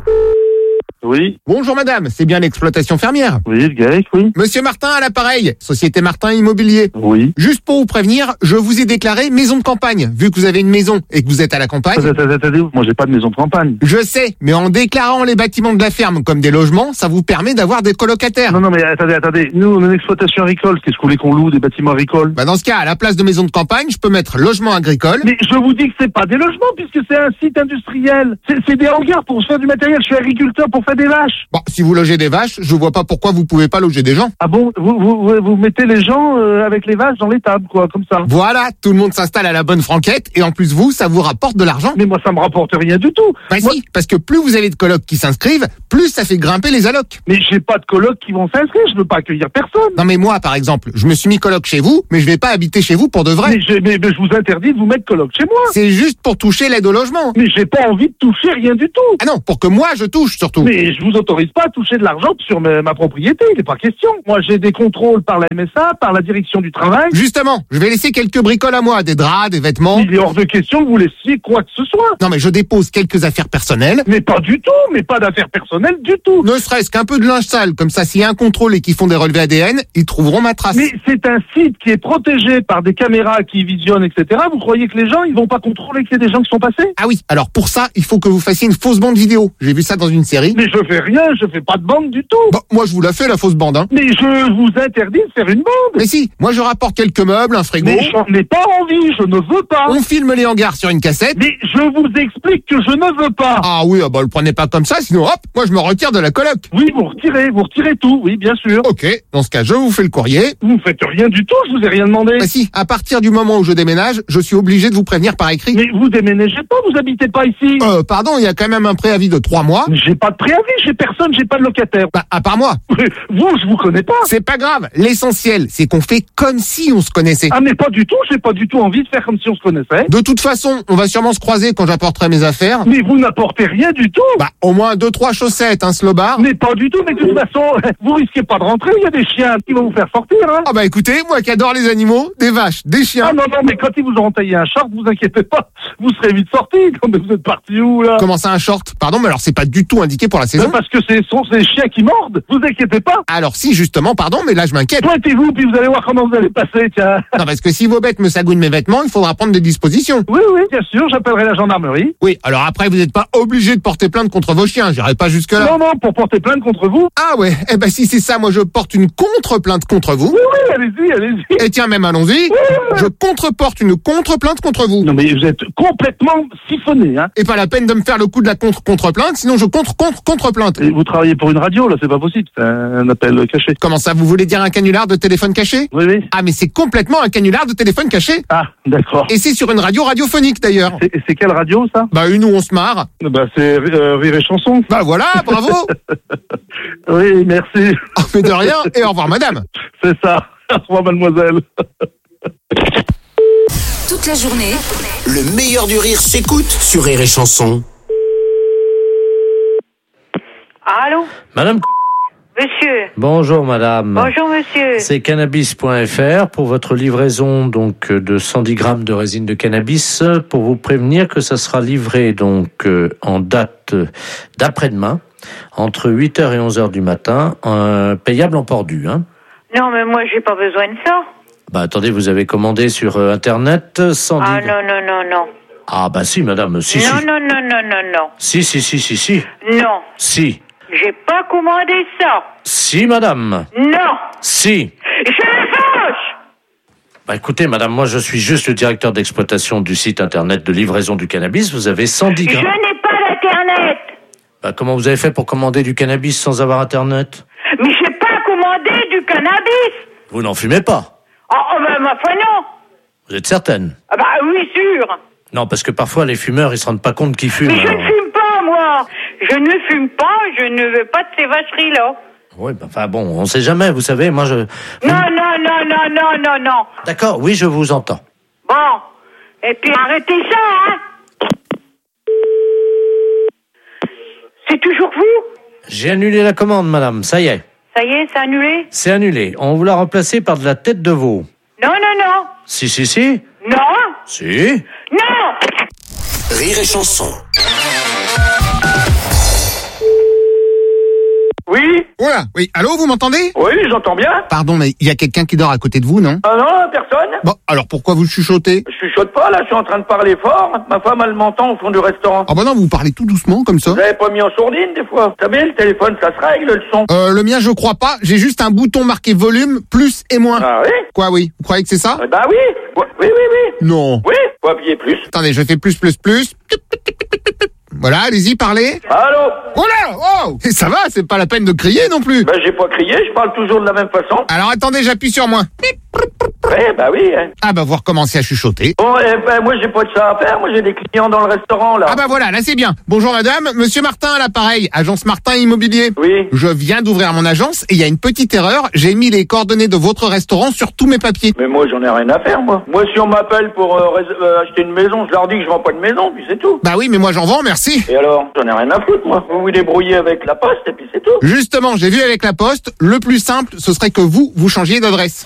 Oui. Bonjour madame, c'est bien l'exploitation fermière. Oui, le Gaël, oui. Monsieur Martin à l'appareil, Société Martin Immobilier. Oui. Juste pour vous prévenir, je vous ai déclaré maison de campagne, vu que vous avez une maison et que vous êtes à la campagne. Attendez, attendez, moi j'ai pas de maison de campagne. Je sais, mais en déclarant les bâtiments de la ferme comme des logements, ça vous permet d'avoir des colocataires. Non, non, mais attendez, attendez. Nous, on a une exploitation agricole. Qu'est-ce que vous voulez qu'on loue des bâtiments agricoles? Bah dans ce cas, à la place de maison de campagne, je peux mettre logement agricole. Mais je vous dis que c'est pas des logements, puisque c'est un site industriel. C'est, c'est des hangars pour se faire du matériel. Je suis agriculteur pour faire des vaches. Bon, si vous logez des vaches, je vois pas pourquoi vous pouvez pas loger des gens. Ah bon, vous, vous, vous, vous mettez les gens euh, avec les vaches dans les tables, quoi, comme ça. Voilà, tout le monde s'installe à la bonne franquette, et en plus vous, ça vous rapporte de l'argent. Mais moi, ça me rapporte rien du tout. Bah moi... si, parce que plus vous avez de colocs qui s'inscrivent, plus ça fait grimper les allocs. Mais j'ai pas de colocs qui vont s'inscrire, je veux pas accueillir personne. Non mais moi, par exemple, je me suis mis coloc chez vous, mais je vais pas habiter chez vous pour de vrai. Mais, j'ai, mais, mais je vous interdis de vous mettre coloc chez moi. C'est juste pour toucher l'aide au logement. Mais j'ai pas envie de toucher rien du tout. Ah non, pour que moi je touche surtout. Mais je vous autorise pas à toucher de l'argent sur ma, ma propriété, il n'est pas question. Moi j'ai des contrôles par la M S A, par la direction du travail. Justement, je vais laisser quelques bricoles à moi, des draps, des vêtements. Il est hors de question que vous laissiez quoi que ce soit. Non mais je dépose quelques affaires personnelles. Mais pas du tout, mais pas d'affaires personnelles du tout. Ne serait-ce qu'un peu de linge sale, comme ça s'il y a un contrôle et qu'ils font des relevés A D N, ils trouveront ma trace. Mais c'est un site qui est protégé par des caméras qui visionnent, et cetera. Vous croyez que les gens, ils vont pas contrôler qu'il y a des gens qui sont passés? Ah oui, alors pour ça, il faut que vous fassiez une fausse bande vidéo. J'ai vu ça dans une série. Mais je fais rien, je fais pas de bande du tout. Bon, moi je vous la fais la fausse bande, hein. Mais je vous interdis de faire une bande. Mais si, moi je rapporte quelques meubles, un frigo. Mais j'en ai pas envie, je ne veux pas. On filme les hangars sur une cassette. Mais je vous explique que je ne veux pas. Ah oui, ah bah le prenez pas comme ça, sinon hop, moi je me retire de la coloc. Oui, vous retirez, vous retirez tout, oui, bien sûr. Ok, dans ce cas, je vous fais le courrier. Vous faites rien du tout, je vous ai rien demandé. Bah si, à partir du moment où je déménage, je suis obligé de vous prévenir par écrit. Mais vous déménagez pas, vous habitez pas ici. Euh, pardon, il y a quand même un préavis de trois mois. Mais j'ai pas de préavis, j'ai personne, j'ai pas de locataire. Bah, à part moi. Vous, je vous connais pas. C'est pas grave, l'essentiel, c'est qu'on fait comme si on se connaissait. Ah mais pas du tout, j'ai pas du tout envie de faire comme si on se connaissait. De toute façon, on va sûrement se croiser quand j'apporterai mes affaires. Mais vous n'apportez rien du tout. Bah, au moins deux, trois chaussettes, un slobard. Mais pas du tout, mais de toute façon, vous risquez pas de rentrer, il y a des chiens qui vont vous faire sortir, hein. Ah bah écoutez, moi qui adore les animaux, des vaches, des chiens. Ah non, non, mais quand ils vous auront taillé un short, vous inquiétez pas, vous serez vite sortis. Mais vous êtes partis où, là? Comment ça, un short? Pardon, mais alors c'est pas du tout indiqué pour la saison. Mais parce que ce sont ces chiens qui mordent, vous inquiétez pas. Alors si, justement, pardon, mais là je m'inquiète. Pointez-vous, puis vous allez voir comment vous allez passer, tiens. Non, parce que si vos bêtes me sagouinent mes vêtements, il faudra prendre des dispositions. Oui, oui, bien sûr, j'appellerai la gendarmerie. Oui, alors après, vous n'êtes pas obligé de porter plainte contre vos chiens, j'irai pas jusque-là. Non, non, pour porter plainte contre vous. Ah ouais, eh ben si c'est ça, moi je porte une contre-plainte contre vous. Oui, oui, allez-y, allez-y. Et tiens, même allons-y, oui, oui. Je contre-porte une contre-plainte contre vous. Non mais vous êtes complètement siphonné, hein. Et pas la peine de me faire le coup de la contre-contre-plainte, sinon je contre-contre-contre-plainte. Et vous travaillez pour une radio, là, c'est pas possible, c'est un appel caché. Comment ça, vous voulez dire un canular de téléphone caché? Oui, oui. Ah mais c'est complètement un canular de téléphone caché. Ah, d'accord. Et c'est sur une radio radiophonique d'ailleurs. C'est, c'est quelle radio, ça? Bah une où on se marre. Bah c'est euh, Rire et Chanson. Bah voilà, bravo. Oui, merci. Oh, mais de rien, et au revoir madame. C'est ça. Au revoir mademoiselle. Toute la journée, le meilleur du rire s'écoute sur Rire et Chanson. Allô? Madame. Monsieur. Bonjour madame. Bonjour monsieur. C'est cannabis point F R pour votre livraison donc de cent dix grammes de résine de cannabis, pour vous prévenir que ça sera livré donc en date d'après-demain entre huit heures et onze heures du matin, euh, payable en port dû, hein. Non mais moi j'ai pas besoin de ça. Bah attendez, vous avez commandé sur euh, internet cent dix. Ah non non non non. Ah bah si madame, si non, si. Non non non non non. Si si si si si. Non. Si. J'ai pas commandé ça. Si madame. Non. Si. Je me fâche. Bah écoutez madame, moi je suis juste le directeur d'exploitation du site internet de livraison du cannabis, vous avez cent dix grammes. Je n'ai pas d'internet. Bah comment vous avez fait pour commander du cannabis sans avoir internet? Mais j'ai pas commandé du cannabis. Vous n'en fumez pas? Oh, oh ben ma foi non. Vous êtes certaine? Ah bah oui sûr. Non, parce que parfois les fumeurs ils se rendent pas compte qu'ils fument. Mais je alors. ne fume pas moi. Je ne fume pas, je ne veux pas de ces vacheries là. Oui, bah, enfin bon, on sait jamais, vous savez, moi je... Non, non, non, non, non, non, non. D'accord, oui, je vous entends. Bon, et puis arrêtez ça, hein. C'est toujours vous? J'ai annulé la commande, madame, ça y est. Ça y est, c'est annulé? C'est annulé. On vous l'a remplacé par de la tête de veau. Non, non, non. Si, si, si. Non. Si. Non. Rire et chanson. Oui. Oula, oui. Allô, vous m'entendez? Oui, j'entends bien. Pardon, mais il y a quelqu'un qui dort à côté de vous, non? Ah non, personne. Bon, alors pourquoi vous chuchotez? Je chuchote pas, là, je suis en train de parler fort. Ma femme, elle m'entend au fond du restaurant. Ah bah non, vous parlez tout doucement, comme ça. Vous avez pas mis en sourdine, des fois? Vous savez, le téléphone, ça se règle, le son. Euh, le mien, je crois pas. J'ai juste un bouton marqué volume, plus et moins. Ah oui? Quoi, oui? Vous croyez que c'est ça? Eh bah oui. Oui, oui, oui. Non. Oui, faut appuyer plus. Attendez, je fais plus, plus, plus. Voilà, allez-y, parlez. Allô? Oh là, oh! Et ça va, c'est pas la peine de crier non plus. Ben, j'ai pas crié, je parle toujours de la même façon. Alors attendez, j'appuie sur moins. Oui, bah oui. Hein. Ah bah vous recommencez à chuchoter. Bon, eh ben, moi j'ai pas de ça à faire, moi j'ai des clients dans le restaurant là. Ah bah voilà, là c'est bien. Bonjour madame, monsieur Martin à l'appareil, agence Martin Immobilier. Oui. Je viens d'ouvrir mon agence et il y a une petite erreur, j'ai mis les coordonnées de votre restaurant sur tous mes papiers. Mais moi j'en ai rien à faire moi. Moi si on m'appelle pour euh, rés- euh, acheter une maison, je leur dis que je vends pas de maison, puis c'est tout. Bah oui, mais moi j'en vends, merci. Et alors? J'en ai rien à foutre moi. Vous vous débrouillez avec la poste et puis c'est tout. Justement, j'ai vu avec la poste, le plus simple, ce serait que vous, vous changiez d'adresse.